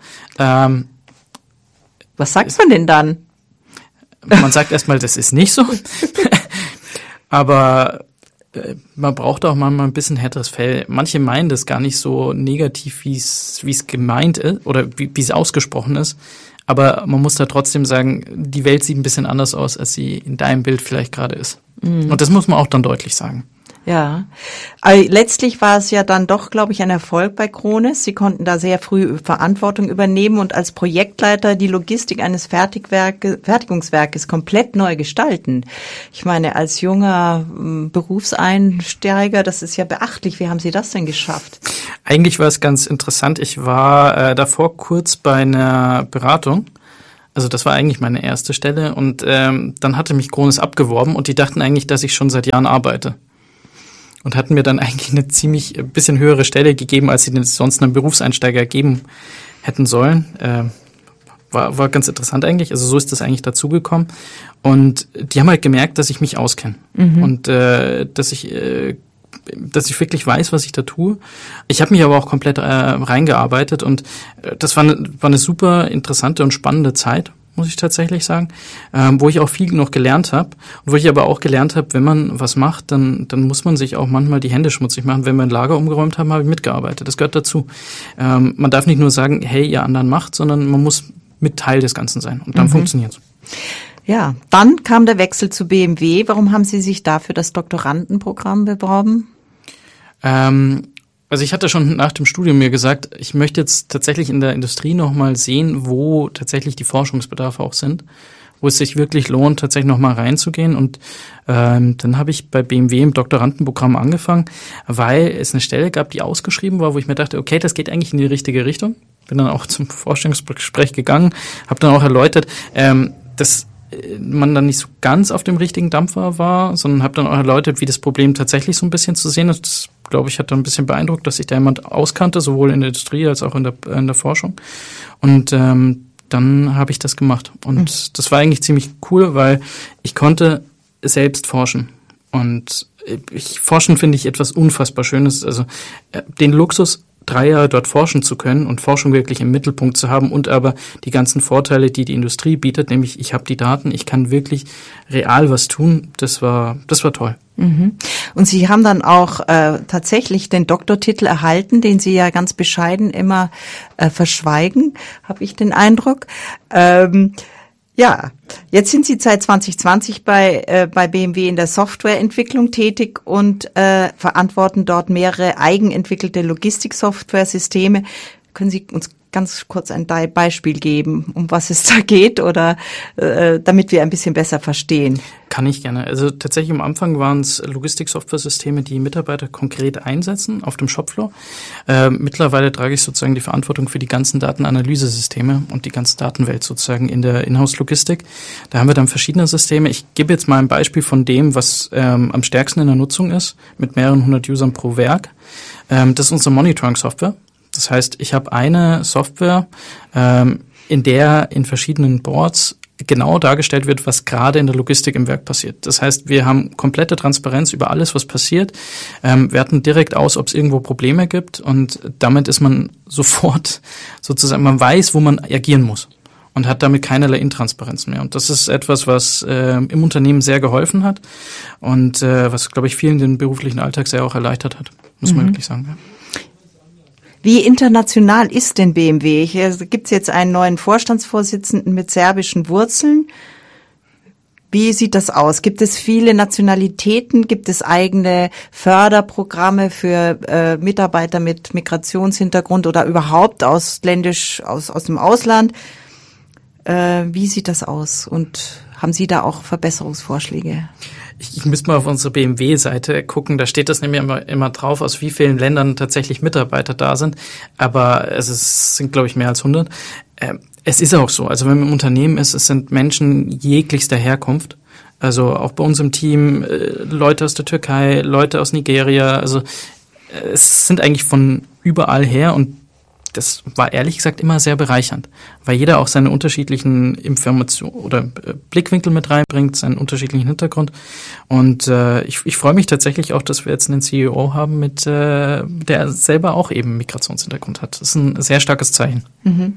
Was sagt man denn dann? Man sagt erstmal, das ist nicht so. Aber man braucht auch mal ein bisschen härteres Fell. Manche meinen das gar nicht so negativ, wie es gemeint ist oder wie es ausgesprochen ist. Aber man muss da trotzdem sagen, die Welt sieht ein bisschen anders aus, als sie in deinem Bild vielleicht gerade ist. Mhm. Und das muss man auch dann deutlich sagen. Ja, aber letztlich war es ja dann doch, glaube ich, ein Erfolg bei Krones. Sie konnten da sehr früh Verantwortung übernehmen und als Projektleiter die Logistik eines Fertigungswerkes komplett neu gestalten. Ich meine, als junger Berufseinsteiger, das ist ja beachtlich. Wie haben Sie das denn geschafft? Eigentlich war es ganz interessant. Ich war davor kurz bei einer Beratung. Also das war eigentlich meine erste Stelle und dann hatte mich Krones abgeworben und die dachten eigentlich, dass ich schon seit Jahren arbeite. Und hatten mir dann eigentlich eine bisschen höhere Stelle gegeben, als sie denn sonst einem Berufseinsteiger geben hätten sollen. War ganz interessant eigentlich. Also so ist das eigentlich dazugekommen. Und die haben halt gemerkt, dass ich mich auskenne. Mhm. Und dass ich wirklich weiß, was ich da tue. Ich habe mich aber auch komplett reingearbeitet und das war eine super interessante und spannende Zeit, muss ich tatsächlich sagen, wo ich auch viel noch gelernt habe und wo ich aber auch gelernt habe, wenn man was macht, dann muss man sich auch manchmal die Hände schmutzig machen. Wenn wir ein Lager umgeräumt haben, habe ich mitgearbeitet. Das gehört dazu. Man darf nicht nur sagen, hey, ihr anderen macht, sondern man muss mit Teil des Ganzen sein und dann funktioniert's. Ja, dann kam der Wechsel zu BMW. Warum haben Sie sich da für das Doktorandenprogramm beworben? Also ich hatte schon nach dem Studium mir gesagt, ich möchte jetzt tatsächlich in der Industrie nochmal sehen, wo tatsächlich die Forschungsbedarfe auch sind, wo es sich wirklich lohnt, tatsächlich nochmal reinzugehen. Und dann habe ich bei BMW im Doktorandenprogramm angefangen, weil es eine Stelle gab, die ausgeschrieben war, wo ich mir dachte, okay, das geht eigentlich in die richtige Richtung. Bin dann auch zum Vorstellungsgespräch gegangen, habe dann auch erläutert, dass man dann nicht so ganz auf dem richtigen Dampfer war, sondern habe dann auch erläutert, wie das Problem tatsächlich so ein bisschen zu sehen ist. Das, glaube ich, hat dann ein bisschen beeindruckt, dass sich da jemand auskannte, sowohl in der Industrie als auch in der Forschung. Und dann habe ich das gemacht. Und das war eigentlich ziemlich cool, weil ich konnte selbst forschen. Und Forschen finde ich etwas unfassbar Schönes. Also den Luxus, 3 Jahre dort forschen zu können und Forschung wirklich im Mittelpunkt zu haben und aber die ganzen Vorteile, die die Industrie bietet, nämlich ich habe die Daten, ich kann wirklich real was tun, das war toll. Mhm. Und Sie haben dann auch tatsächlich den Doktortitel erhalten, den Sie ja ganz bescheiden immer verschweigen, habe ich den Eindruck. Ja, jetzt sind Sie seit 2020 bei BMW in der Softwareentwicklung tätig und verantworten dort mehrere eigenentwickelte Logistik-Software-Systeme. Können Sie uns ganz kurz ein Beispiel geben, um was es da geht oder damit wir ein bisschen besser verstehen? Kann ich gerne. Also tatsächlich am Anfang waren es Logistik-Software-Systeme, die Mitarbeiter konkret einsetzen auf dem Shopfloor. Mittlerweile trage ich sozusagen die Verantwortung für die ganzen Datenanalyse-Systeme und die ganze Datenwelt sozusagen in der Inhouse-Logistik. Da haben wir dann verschiedene Systeme. Ich gebe jetzt mal ein Beispiel von dem, was am stärksten in der Nutzung ist, mit mehreren 100 Usern pro Werk. Das ist unsere Monitoring-Software. Das heißt, ich habe eine Software, in der in verschiedenen Boards genau dargestellt wird, was gerade in der Logistik im Werk passiert. Das heißt, wir haben komplette Transparenz über alles, was passiert, werten direkt aus, ob es irgendwo Probleme gibt und damit ist man sofort sozusagen, man weiß, wo man agieren muss und hat damit keinerlei Intransparenz mehr. Und das ist etwas, was im Unternehmen sehr geholfen hat und was, glaube ich, vielen den beruflichen Alltag sehr auch erleichtert hat, muss man wirklich sagen. Ja. Wie international ist denn BMW? Hier gibt's jetzt einen neuen Vorstandsvorsitzenden mit serbischen Wurzeln. Wie sieht das aus? Gibt es viele Nationalitäten? Gibt es eigene Förderprogramme für Mitarbeiter mit Migrationshintergrund oder überhaupt ausländisch aus dem Ausland? Wie sieht das aus? Und haben Sie da auch Verbesserungsvorschläge? Ich müsste mal auf unsere BMW-Seite gucken, da steht das nämlich immer drauf, aus wie vielen Ländern tatsächlich Mitarbeiter da sind, aber es sind, glaube ich, mehr als 100. Es ist auch so, also wenn man im Unternehmen ist, es sind Menschen jeglichster Herkunft, also auch bei uns im Team Leute aus der Türkei, Leute aus Nigeria, also es sind eigentlich von überall her und das war ehrlich gesagt immer sehr bereichernd, weil jeder auch seine unterschiedlichen Informationen oder Blickwinkel mit reinbringt, seinen unterschiedlichen Hintergrund. Und ich freue mich tatsächlich auch, dass wir jetzt einen CEO haben, der selber auch eben Migrationshintergrund hat. Das ist ein sehr starkes Zeichen. Mhm.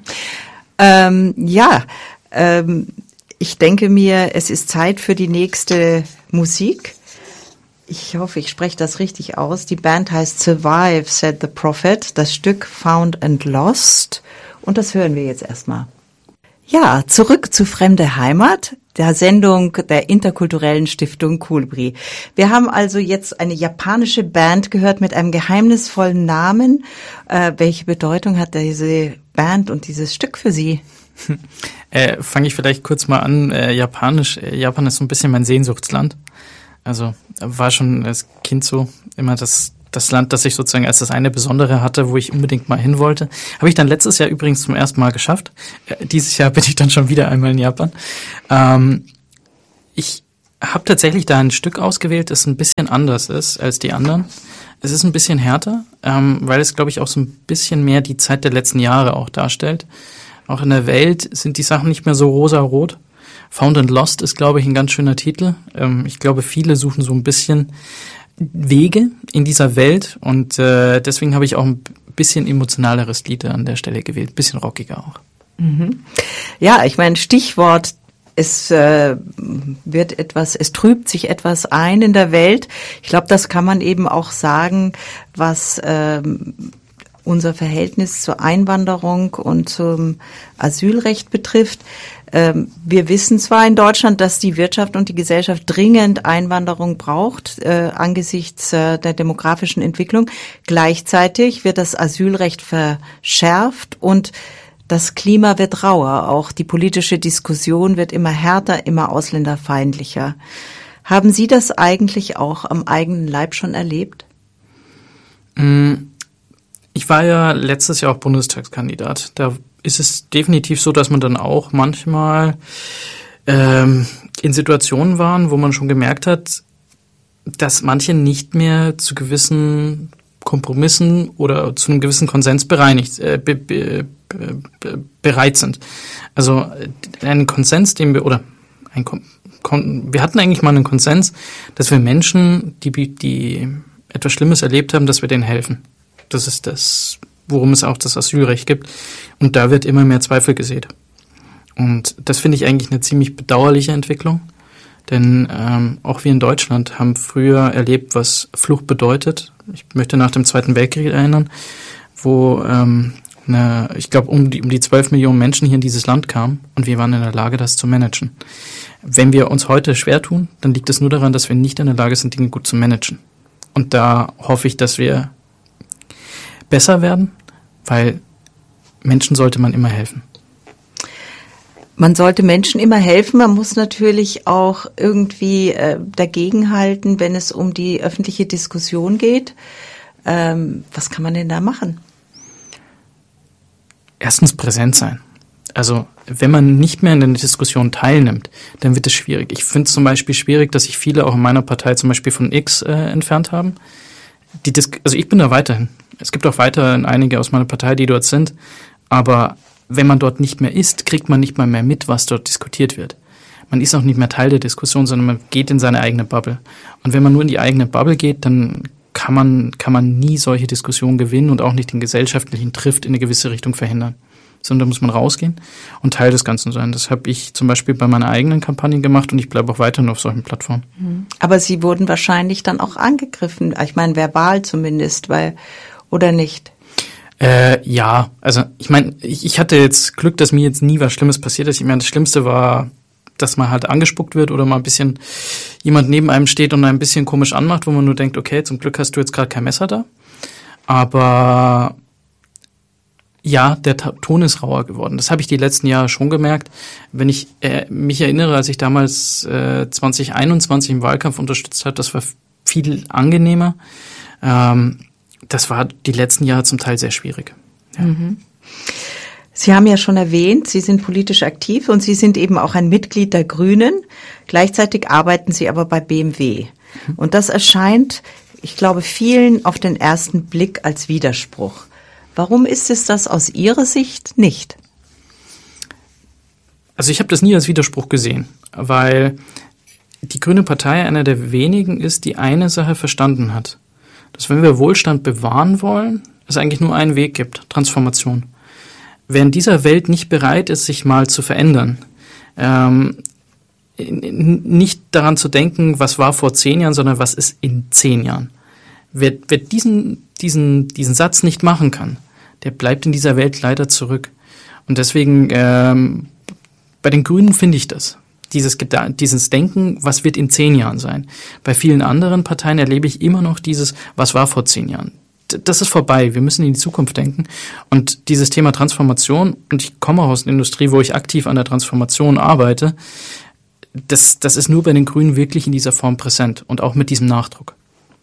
Ich denke mir, es ist Zeit für die nächste Musik. Ich hoffe, ich spreche das richtig aus. Die Band heißt Survive, Said the Prophet. Das Stück Found and Lost. Und das hören wir jetzt erstmal. Ja, zurück zu Fremde Heimat, der Sendung der interkulturellen Stiftung Kolibri. Wir haben also jetzt eine japanische Band gehört mit einem geheimnisvollen Namen. Welche Bedeutung hat diese Band und dieses Stück für Sie? Fange ich vielleicht kurz mal an. Japan ist so ein bisschen mein Sehnsuchtsland. Also war schon als Kind so immer das Land, das ich sozusagen als das eine Besondere hatte, wo ich unbedingt mal hin wollte. Habe ich dann letztes Jahr übrigens zum ersten Mal geschafft. Dieses Jahr bin ich dann schon wieder einmal in Japan. Ich habe tatsächlich da ein Stück ausgewählt, das ein bisschen anders ist als die anderen. Es ist ein bisschen härter, weil es, glaube ich, auch so ein bisschen mehr die Zeit der letzten Jahre auch darstellt. Auch in der Welt sind die Sachen nicht mehr so rosa-rot. Found and Lost ist, glaube ich, ein ganz schöner Titel. Ich glaube, viele suchen so ein bisschen Wege in dieser Welt und deswegen habe ich auch ein bisschen emotionaleres Lied an der Stelle gewählt, ein bisschen rockiger auch. Mhm. Ja, ich meine, Stichwort, es trübt sich etwas ein in der Welt. Ich glaube, das kann man eben auch sagen, was unser Verhältnis zur Einwanderung und zum Asylrecht betrifft. Wir wissen zwar in Deutschland, dass die Wirtschaft und die Gesellschaft dringend Einwanderung braucht, angesichts der demografischen Entwicklung. Gleichzeitig wird das Asylrecht verschärft und das Klima wird rauer. Auch die politische Diskussion wird immer härter, immer ausländerfeindlicher. Haben Sie das eigentlich auch am eigenen Leib schon erlebt? Ich war ja letztes Jahr auch Bundestagskandidat. Da ist es definitiv so, dass man dann auch manchmal in Situationen waren, wo man schon gemerkt hat, dass manche nicht mehr zu gewissen Kompromissen oder zu einem gewissen Konsens bereit sind. Also einen Konsens, wir hatten eigentlich mal einen Konsens, dass wir Menschen, die etwas Schlimmes erlebt haben, dass wir denen helfen. Das ist das, worum es auch das Asylrecht gibt. Und da wird immer mehr Zweifel gesät. Und das finde ich eigentlich eine ziemlich bedauerliche Entwicklung. Denn auch wir in Deutschland haben früher erlebt, was Flucht bedeutet. Ich möchte nach dem Zweiten Weltkrieg erinnern, wo ich glaube um die 12 Millionen Menschen hier in dieses Land kamen und wir waren in der Lage, das zu managen. Wenn wir uns heute schwer tun, dann liegt es nur daran, dass wir nicht in der Lage sind, Dinge gut zu managen. Und da hoffe ich, dass wir besser werden, weil Menschen sollte man immer helfen. Man sollte Menschen immer helfen. Man muss natürlich auch irgendwie dagegenhalten, wenn es um die öffentliche Diskussion geht. Was kann man denn da machen? Erstens präsent sein. Also wenn man nicht mehr in der Diskussion teilnimmt, dann wird es schwierig. Ich finde es zum Beispiel schwierig, dass sich viele auch in meiner Partei zum Beispiel von X entfernt haben. Also ich bin da weiterhin. Es gibt auch weiterhin einige aus meiner Partei, die dort sind. Aber wenn man dort nicht mehr ist, kriegt man nicht mal mehr mit, was dort diskutiert wird. Man ist auch nicht mehr Teil der Diskussion, sondern man geht in seine eigene Bubble. Und wenn man nur in die eigene Bubble geht, dann kann man nie solche Diskussionen gewinnen und auch nicht den gesellschaftlichen Trift in eine gewisse Richtung verhindern. Sondern da muss man rausgehen und Teil des Ganzen sein. Das habe ich zum Beispiel bei meiner eigenen Kampagne gemacht und ich bleibe auch weiterhin auf solchen Plattformen. Aber Sie wurden wahrscheinlich dann auch angegriffen, ich meine verbal zumindest, oder nicht? Ja, also ich meine, ich hatte jetzt Glück, dass mir jetzt nie was Schlimmes passiert ist. Ich meine, das Schlimmste war, dass man halt angespuckt wird oder mal ein bisschen jemand neben einem steht und ein bisschen komisch anmacht, wo man nur denkt, okay, zum Glück hast du jetzt gerade kein Messer da. Aber ja, der Ton ist rauer geworden. Das habe ich die letzten Jahre schon gemerkt. Wenn ich mich erinnere, als ich damals 2021 im Wahlkampf unterstützt habe, das war viel angenehmer. Das war die letzten Jahre zum Teil sehr schwierig. Ja. Sie haben ja schon erwähnt, Sie sind politisch aktiv und Sie sind eben auch ein Mitglied der Grünen. Gleichzeitig arbeiten Sie aber bei BMW. Und das erscheint, ich glaube, vielen auf den ersten Blick als Widerspruch. Warum ist es das aus Ihrer Sicht nicht? Also ich habe das nie als Widerspruch gesehen, weil die Grüne Partei einer der wenigen ist, die eine Sache verstanden hat. Dass wenn wir Wohlstand bewahren wollen, es eigentlich nur einen Weg gibt, Transformation. Wer in dieser Welt nicht bereit ist, sich mal zu verändern, nicht daran zu denken, was war vor 10 Jahren, sondern was ist in 10 Jahren. Wer diesen Satz nicht machen kann, der bleibt in dieser Welt leider zurück. Und deswegen, bei den Grünen finde ich das. Dieses Denken, was wird in 10 Jahren sein. Bei vielen anderen Parteien erlebe ich immer noch dieses, was war vor 10 Jahren. Das ist vorbei. Wir müssen in die Zukunft denken. Und dieses Thema Transformation, und ich komme auch aus der Industrie, wo ich aktiv an der Transformation arbeite, das ist nur bei den Grünen wirklich in dieser Form präsent und auch mit diesem Nachdruck.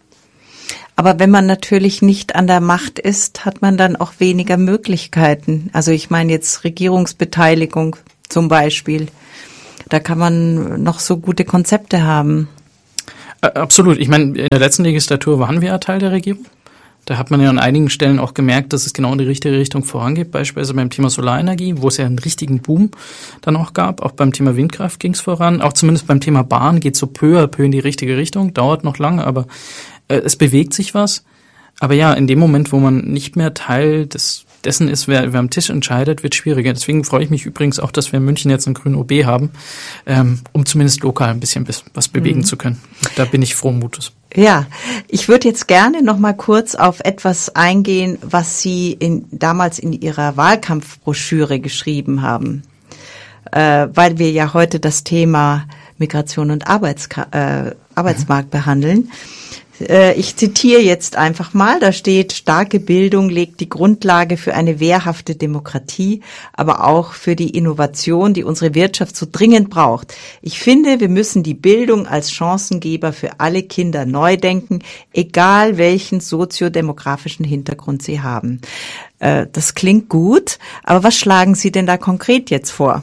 Aber wenn man natürlich nicht an der Macht ist, hat man dann auch weniger Möglichkeiten. Also ich meine jetzt Regierungsbeteiligung zum Beispiel. Da kann man noch so gute Konzepte haben. Absolut. Ich meine, in der letzten Legislatur waren wir ja Teil der Regierung. Da hat man ja an einigen Stellen auch gemerkt, dass es genau in die richtige Richtung vorangeht. Beispielsweise beim Thema Solarenergie, wo es ja einen richtigen Boom dann auch gab. Auch beim Thema Windkraft ging es voran. Auch zumindest beim Thema Bahn geht es so peu à peu in die richtige Richtung. Dauert noch lange, aber es bewegt sich was. Aber ja, in dem Moment, wo man nicht mehr Teil dessen ist, wer am Tisch entscheidet, wird schwieriger. Deswegen freue ich mich übrigens auch, dass wir in München jetzt einen grünen OB haben, um zumindest lokal ein bisschen was bewegen zu können. Da bin ich frohen Mutes. Ja, ich würde jetzt gerne noch mal kurz auf etwas eingehen, was Sie damals in Ihrer Wahlkampfbroschüre geschrieben haben, weil wir ja heute das Thema Migration und Arbeitsmarkt behandeln. Ich zitiere jetzt einfach mal, da steht, starke Bildung legt die Grundlage für eine wehrhafte Demokratie, aber auch für die Innovation, die unsere Wirtschaft so dringend braucht. Ich finde, wir müssen die Bildung als Chancengeber für alle Kinder neu denken, egal welchen soziodemografischen Hintergrund sie haben. Das klingt gut, aber was schlagen Sie denn da konkret jetzt vor?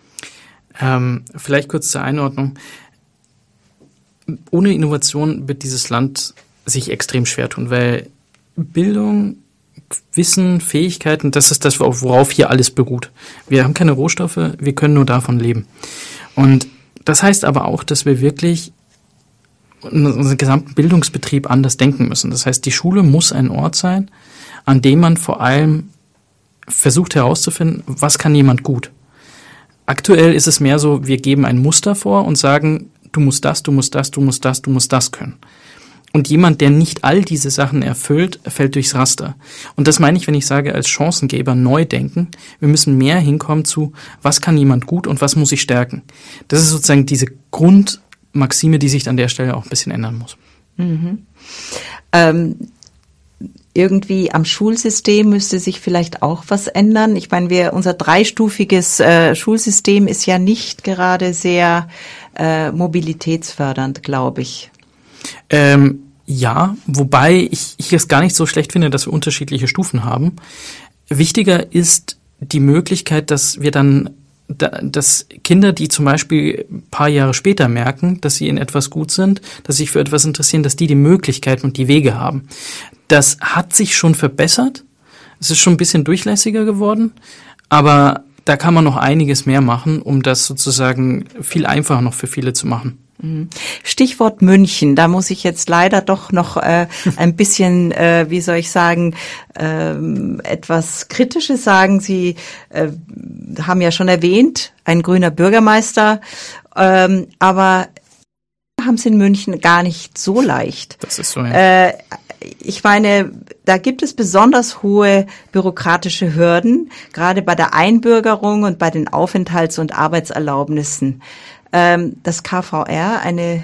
Vielleicht kurz zur Einordnung. Ohne Innovation wird dieses Land sich extrem schwer tun, weil Bildung, Wissen, Fähigkeiten, das ist das, worauf hier alles beruht. Wir haben keine Rohstoffe, wir können nur davon leben. Und das heißt aber auch, dass wir wirklich unseren gesamten Bildungsbetrieb anders denken müssen. Das heißt, die Schule muss ein Ort sein, an dem man vor allem versucht herauszufinden, was kann jemand gut. Aktuell ist es mehr so, wir geben ein Muster vor und sagen, du musst das, du musst das, du musst das, du musst das können. Und jemand, der nicht all diese Sachen erfüllt, fällt durchs Raster. Und das meine ich, wenn ich sage, als Chancengeber neu denken. Wir müssen mehr hinkommen zu, was kann jemand gut und was muss ich stärken. Das ist sozusagen diese Grundmaxime, die sich an der Stelle auch ein bisschen ändern muss. Mhm. Irgendwie am Schulsystem müsste sich vielleicht auch was ändern. Ich meine, unser dreistufiges Schulsystem ist ja nicht gerade sehr mobilitätsfördernd, glaube ich. Ja, wobei ich es gar nicht so schlecht finde, dass wir unterschiedliche Stufen haben. Wichtiger ist die Möglichkeit, dass wir dann, dass Kinder, die zum Beispiel ein paar Jahre später merken, dass sie in etwas gut sind, dass sie sich für etwas interessieren, dass die Möglichkeiten und die Wege haben. Das hat sich schon verbessert. Es ist schon ein bisschen durchlässiger geworden, aber da kann man noch einiges mehr machen, um das sozusagen viel einfacher noch für viele zu machen. Stichwort München, da muss ich jetzt leider doch noch ein bisschen, wie soll ich sagen, etwas Kritisches sagen. Sie haben ja schon erwähnt, ein grüner Bürgermeister, aber haben es in München gar nicht so leicht. Das ist so, ja. Ich meine, da gibt es besonders hohe bürokratische Hürden, gerade bei der Einbürgerung und bei den Aufenthalts- und Arbeitserlaubnissen. Das KVR, eine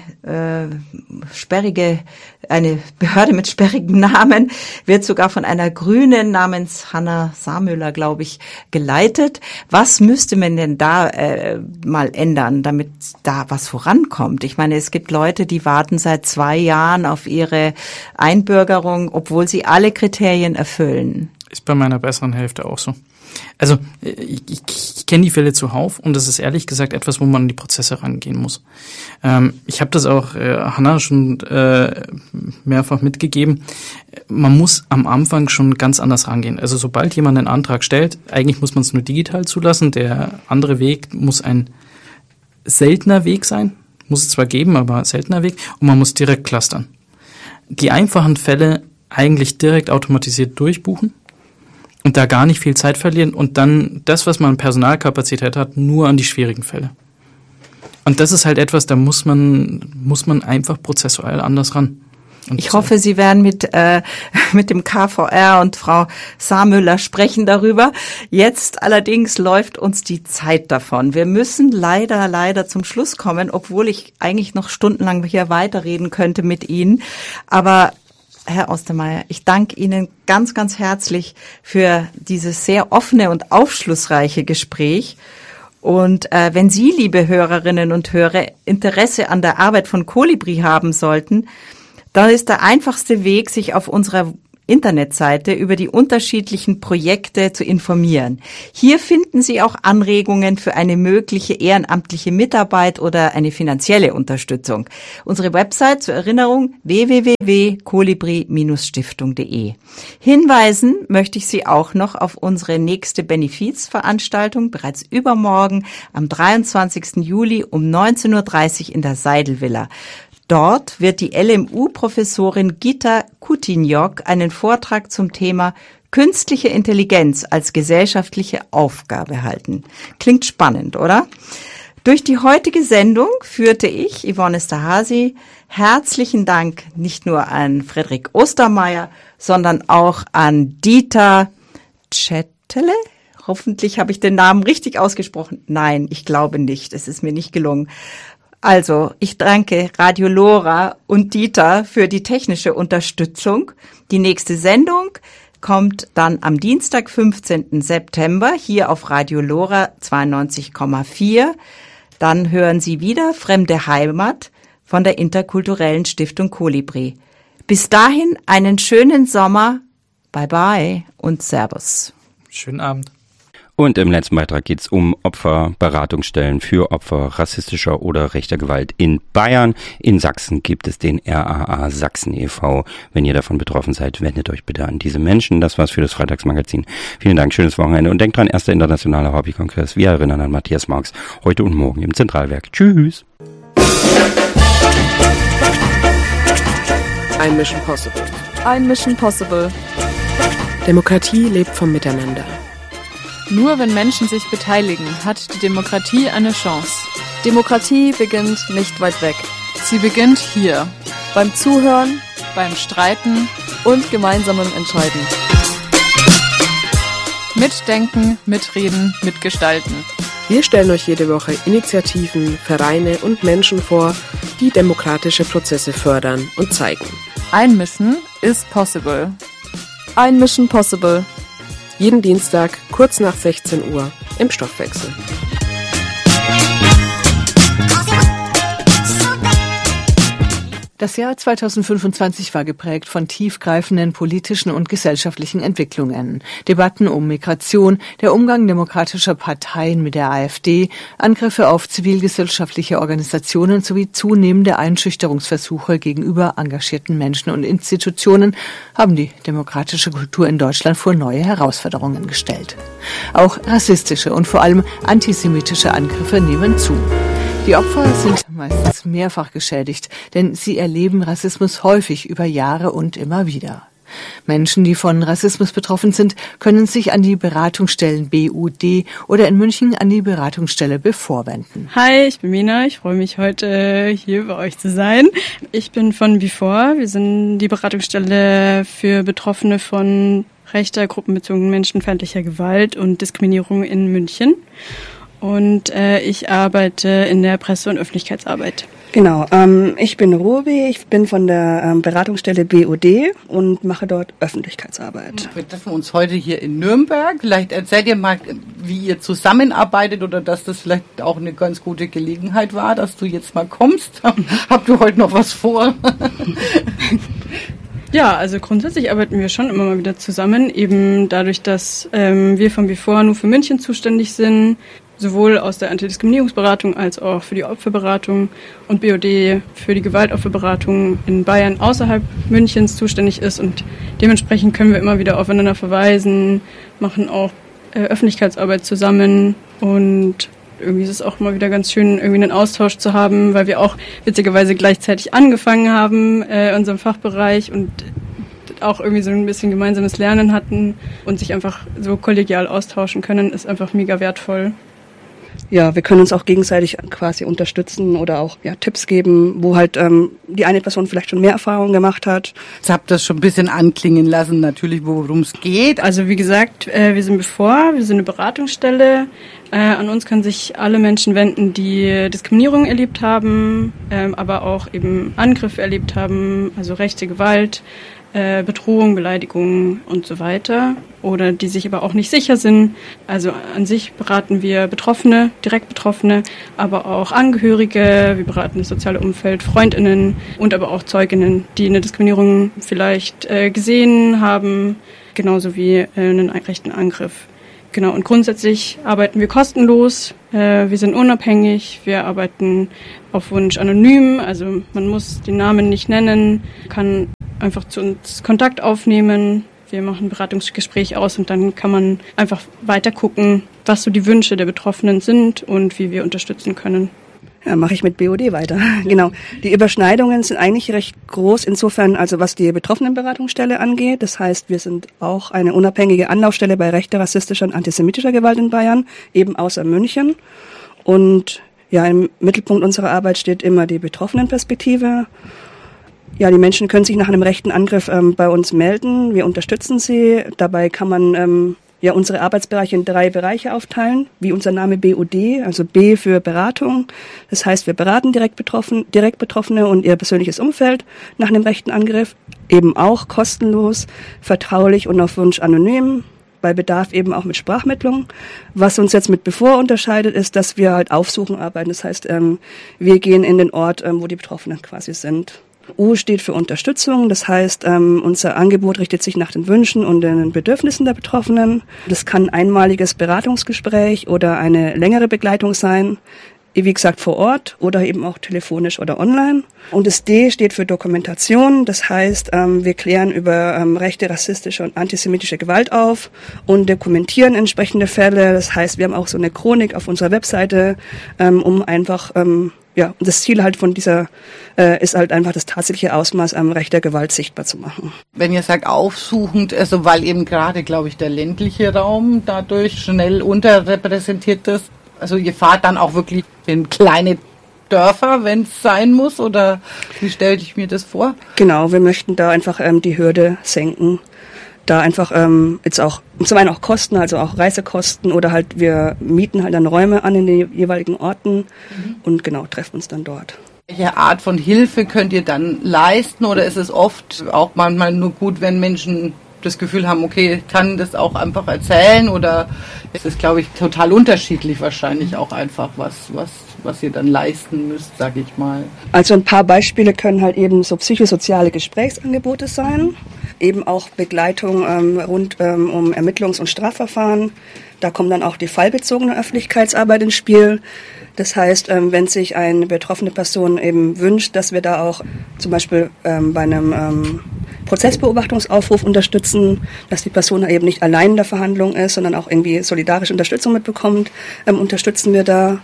Behörde mit sperrigem Namen, wird sogar von einer Grünen namens Hanna Samüller, glaube ich, geleitet. Was müsste man denn da mal ändern, damit da was vorankommt? Ich meine, es gibt Leute, die warten seit 2 Jahren auf ihre Einbürgerung, obwohl sie alle Kriterien erfüllen. Ist bei meiner besseren Hälfte auch so. Also ich kenne die Fälle zuhauf und das ist ehrlich gesagt etwas, wo man an die Prozesse rangehen muss. Ich habe das auch Hanna schon mehrfach mitgegeben. Man muss am Anfang schon ganz anders rangehen. Also sobald jemand einen Antrag stellt, eigentlich muss man es nur digital zulassen. Der andere Weg muss ein seltener Weg sein. Muss es zwar geben, aber seltener Weg. Und man muss direkt clustern. Die einfachen Fälle eigentlich direkt automatisiert durchbuchen. Und da gar nicht viel Zeit verlieren und dann das, was man an Personalkapazität hat, nur an die schwierigen Fälle. Und das ist halt etwas, da muss man einfach prozessual anders ran. Und ich hoffe, Sie werden mit dem KVR und Frau Saarmüller sprechen darüber. Jetzt allerdings läuft uns die Zeit davon. Wir müssen leider zum Schluss kommen, obwohl ich eigentlich noch stundenlang hier weiterreden könnte mit Ihnen. Aber Herr Ostermaier, ich danke Ihnen ganz, ganz herzlich für dieses sehr offene und aufschlussreiche Gespräch. Und wenn Sie, liebe Hörerinnen und Hörer, Interesse an der Arbeit von Kolibri haben sollten, dann ist der einfachste Weg, sich auf unserer Internetseite über die unterschiedlichen Projekte zu informieren. Hier finden Sie auch Anregungen für eine mögliche ehrenamtliche Mitarbeit oder eine finanzielle Unterstützung. Unsere Website zur Erinnerung www.kolibri-stiftung.de. Hinweisen möchte ich Sie auch noch auf unsere nächste Benefizveranstaltung bereits übermorgen am 23. Juli um 19:30 Uhr in der Seidelvilla. Dort wird die LMU-Professorin Gita Kutinjok einen Vortrag zum Thema Künstliche Intelligenz als gesellschaftliche Aufgabe halten. Klingt spannend, oder? Durch die heutige Sendung führte ich, Yvonne Esterhazy, herzlichen Dank nicht nur an Frederik Ostermaier, sondern auch an Dieter Tschetele. Hoffentlich habe ich den Namen richtig ausgesprochen. Nein, ich glaube nicht. Es ist mir nicht gelungen. Also, ich danke Radio Lora und Dieter für die technische Unterstützung. Die nächste Sendung kommt dann am Dienstag, 15. September, hier auf Radio Lora 92,4. Dann hören Sie wieder Fremde Heimat von der interkulturellen Stiftung Kolibri. Bis dahin einen schönen Sommer. Bye bye und Servus. Schönen Abend. Und im letzten Beitrag geht es um Opferberatungsstellen für Opfer rassistischer oder rechter Gewalt in Bayern. In Sachsen gibt es den RAA Sachsen e.V. Wenn ihr davon betroffen seid, wendet euch bitte an diese Menschen. Das war's für das Freitagsmagazin. Vielen Dank, schönes Wochenende und denkt dran, 1. internationaler Hobbykongress. Wir erinnern an Matthias Marx heute und morgen im Zentralwerk. Tschüss. Ein Mission Possible. Ein Mission Possible. Demokratie lebt vom Miteinander. Nur wenn Menschen sich beteiligen, hat die Demokratie eine Chance. Demokratie beginnt nicht weit weg. Sie beginnt hier. Beim Zuhören, beim Streiten und gemeinsamem Entscheiden. Mitdenken, mitreden, mitgestalten. Wir stellen euch jede Woche Initiativen, Vereine und Menschen vor, die demokratische Prozesse fördern und zeigen. Ein Mission is possible. Ein Mission Possible. Jeden Dienstag, kurz nach 16 Uhr, im Stoffwechsel. Das Jahr 2025 war geprägt von tiefgreifenden politischen und gesellschaftlichen Entwicklungen. Debatten um Migration, der Umgang demokratischer Parteien mit der AfD, Angriffe auf zivilgesellschaftliche Organisationen sowie zunehmende Einschüchterungsversuche gegenüber engagierten Menschen und Institutionen haben die demokratische Kultur in Deutschland vor neue Herausforderungen gestellt. Auch rassistische und vor allem antisemitische Angriffe nehmen zu. Die Opfer sind meistens mehrfach geschädigt, denn sie erleben Rassismus häufig über Jahre und immer wieder. Menschen, die von Rassismus betroffen sind, können sich an die Beratungsstellen BUD oder in München an die Beratungsstelle BEFOR wenden. Hi, ich bin Mina. Ich freue mich, heute hier bei euch zu sein. Ich bin von BEFOR. Wir sind die Beratungsstelle für Betroffene von rechter, gruppenbezogener, menschenfeindlicher Gewalt und Diskriminierung in München. Und ich arbeite in der Presse- und Öffentlichkeitsarbeit. Genau, ich bin Ruby, ich bin von der Beratungsstelle BUD und mache dort Öffentlichkeitsarbeit. Wir treffen uns heute hier in Nürnberg. Vielleicht erzählt ihr mal, wie ihr zusammenarbeitet oder dass das vielleicht auch eine ganz gute Gelegenheit war, dass du jetzt mal kommst. Habt ihr heute noch was vor? Ja, also grundsätzlich arbeiten wir schon immer mal wieder zusammen, eben dadurch, dass wir von BEFOR nur für München zuständig sind, sowohl aus der Antidiskriminierungsberatung als auch für die Opferberatung und BUD für die Gewaltopferberatung in Bayern außerhalb Münchens zuständig ist und dementsprechend können wir immer wieder aufeinander verweisen, machen auch Öffentlichkeitsarbeit zusammen und irgendwie ist es auch immer wieder ganz schön, irgendwie einen Austausch zu haben, weil wir auch witzigerweise gleichzeitig angefangen haben in unserem Fachbereich und auch irgendwie so ein bisschen gemeinsames Lernen hatten und sich einfach so kollegial austauschen können, ist einfach mega wertvoll. ja, wir können uns auch gegenseitig quasi unterstützen oder auch Tipps geben, wo halt die eine Person vielleicht schon mehr Erfahrung gemacht hat. Jetzt habt ihr das schon ein bisschen anklingen lassen, natürlich, worum es geht. Also wie gesagt, wir sind eine Beratungsstelle. An uns können sich alle Menschen wenden, die Diskriminierung erlebt haben, aber auch eben Angriffe erlebt haben, also rechte Gewalt, Bedrohung, Beleidigung und so weiter, oder die sich aber auch nicht sicher sind. Also an sich beraten wir Betroffene, direkt Betroffene, aber auch Angehörige, wir beraten das soziale Umfeld, FreundInnen und aber auch ZeugInnen, die eine Diskriminierung vielleicht gesehen haben, genauso wie einen rechten Angriff. Genau, und grundsätzlich arbeiten wir kostenlos, wir sind unabhängig, wir arbeiten auf Wunsch anonym, also man muss den Namen nicht nennen, kann einfach zu uns Kontakt aufnehmen, wir machen ein Beratungsgespräch aus und dann kann man einfach weiter gucken, was so die Wünsche der Betroffenen sind und wie wir unterstützen können. Ja, mache ich mit BOD weiter. Genau. Die Überschneidungen sind eigentlich recht groß, insofern, also was die Betroffenenberatungsstelle angeht. Das heißt, wir sind auch eine unabhängige Anlaufstelle bei rechter, rassistischer und antisemitischer Gewalt in Bayern, eben außer München. Und ja, im Mittelpunkt unserer Arbeit steht immer die Betroffenenperspektive. Ja, die Menschen können sich nach einem rechten Angriff bei uns melden. Wir unterstützen sie. Dabei kann man unsere Arbeitsbereiche in 3 Bereiche aufteilen, wie unser Name BOD, also B für Beratung. Das heißt, wir beraten direkt Betroffene und ihr persönliches Umfeld nach einem rechten Angriff, eben auch kostenlos, vertraulich und auf Wunsch anonym, bei Bedarf eben auch mit Sprachmittlung. Was uns jetzt mit Bevor unterscheidet, ist, dass wir halt aufsuchen arbeiten. Das heißt, wir gehen in den Ort, wo die Betroffenen quasi sind. U steht für Unterstützung, das heißt, unser Angebot richtet sich nach den Wünschen und den Bedürfnissen der Betroffenen. Das kann ein einmaliges Beratungsgespräch oder eine längere Begleitung sein, wie gesagt vor Ort oder eben auch telefonisch oder online. Und das D steht für Dokumentation, das heißt, wir klären über rechte, rassistische und antisemitische Gewalt auf und dokumentieren entsprechende Fälle. Das heißt, wir haben auch so eine Chronik auf unserer Webseite, um einfach das Ziel halt von dieser ist halt einfach das tatsächliche Ausmaß rechter Gewalt sichtbar zu machen. Wenn ihr sagt aufsuchend, also weil eben gerade, glaube ich, der ländliche Raum dadurch schnell unterrepräsentiert ist, also ihr fahrt dann auch wirklich in kleine Dörfer, wenn es sein muss, oder wie stelle ich mir das vor? Genau, wir möchten da einfach die Hürde senken. Da einfach jetzt auch zum einen auch Kosten, also auch Reisekosten oder halt wir mieten halt dann Räume an in den jeweiligen Orten und genau treffen uns dann dort. Welche Art von Hilfe könnt ihr dann leisten oder ist es oft auch manchmal nur gut, wenn Menschen das Gefühl haben, okay, ich kann das auch einfach erzählen oder ist es, glaube ich, total unterschiedlich wahrscheinlich auch einfach, was ihr dann leisten müsst, sage ich mal. Also ein paar Beispiele können halt eben so psychosoziale Gesprächsangebote sein, eben auch Begleitung rund um Ermittlungs- und Strafverfahren. Da kommt dann auch die fallbezogene Öffentlichkeitsarbeit ins Spiel. Das heißt, wenn sich eine betroffene Person eben wünscht, dass wir da auch zum Beispiel bei einem Prozessbeobachtungsaufruf unterstützen, dass die Person eben nicht allein in der Verhandlung ist, sondern auch irgendwie solidarische Unterstützung mitbekommt, unterstützen wir da.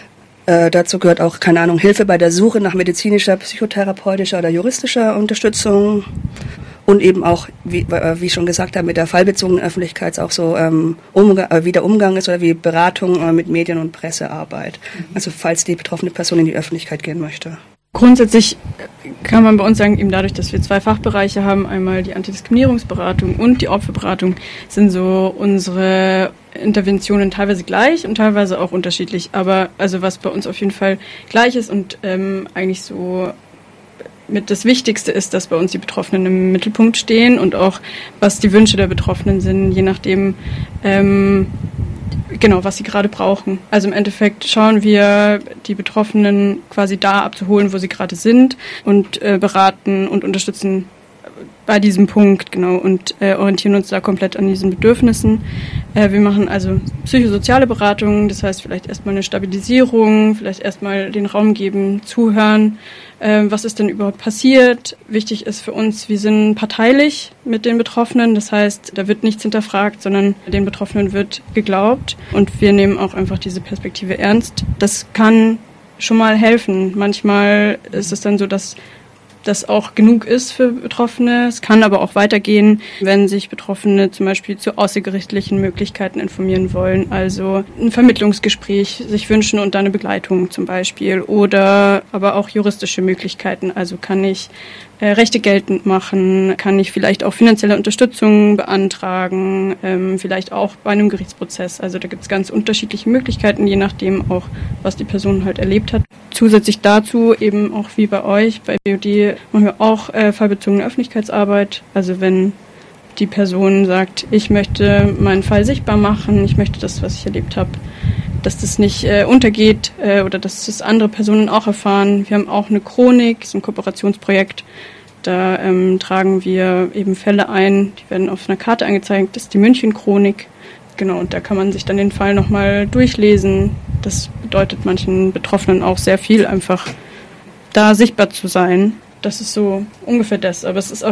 Dazu gehört auch, keine Ahnung, Hilfe bei der Suche nach medizinischer, psychotherapeutischer oder juristischer Unterstützung. Und eben auch, wie schon gesagt habe, mit der fallbezogenen Öffentlichkeit auch so wie der Umgang ist oder wie Beratung mit Medien- und Pressearbeit. Also falls die betroffene Person in die Öffentlichkeit gehen möchte. Grundsätzlich kann man bei uns sagen, eben dadurch, dass wir 2 Fachbereiche haben, einmal die Antidiskriminierungsberatung und die Opferberatung, sind so unsere Interventionen teilweise gleich und teilweise auch unterschiedlich. Aber also was bei uns auf jeden Fall gleich ist und eigentlich so mit das Wichtigste ist, dass bei uns die Betroffenen im Mittelpunkt stehen und auch was die Wünsche der Betroffenen sind, je nachdem was sie gerade brauchen. Also im Endeffekt schauen wir, die Betroffenen quasi da abzuholen, wo sie gerade sind und beraten und unterstützen bei diesem Punkt, genau, und orientieren uns da komplett an diesen Bedürfnissen. Wir machen also psychosoziale Beratungen, das heißt vielleicht erstmal eine Stabilisierung, vielleicht erstmal den Raum geben, zuhören, was ist denn überhaupt passiert. Wichtig ist für uns, wir sind parteilich mit den Betroffenen, das heißt, da wird nichts hinterfragt, sondern den Betroffenen wird geglaubt und wir nehmen auch einfach diese Perspektive ernst. Das kann schon mal helfen. Manchmal ist es dann so, dass das auch genug ist für Betroffene. Es kann aber auch weitergehen, wenn sich Betroffene zum Beispiel zu außergerichtlichen Möglichkeiten informieren wollen, also ein Vermittlungsgespräch sich wünschen und dann eine Begleitung zum Beispiel, oder aber auch juristische Möglichkeiten, also kann ich Rechte geltend machen, kann ich vielleicht auch finanzielle Unterstützung beantragen, vielleicht auch bei einem Gerichtsprozess. Also da gibt es ganz unterschiedliche Möglichkeiten, je nachdem auch, was die Person halt erlebt hat. Zusätzlich dazu eben auch wie bei euch, bei BOD machen wir auch fallbezogene Öffentlichkeitsarbeit. Also wenn die Person sagt, ich möchte meinen Fall sichtbar machen, ich möchte das, was ich erlebt habe, dass das nicht untergeht oder dass das andere Personen auch erfahren. Wir haben auch eine Chronik, das ist ein Kooperationsprojekt. Da tragen wir eben Fälle ein, die werden auf einer Karte angezeigt, das ist die München-Chronik. Genau, und da kann man sich dann den Fall nochmal durchlesen. Das bedeutet manchen Betroffenen auch sehr viel, einfach da sichtbar zu sein. Das ist so ungefähr das. Aber es ist auch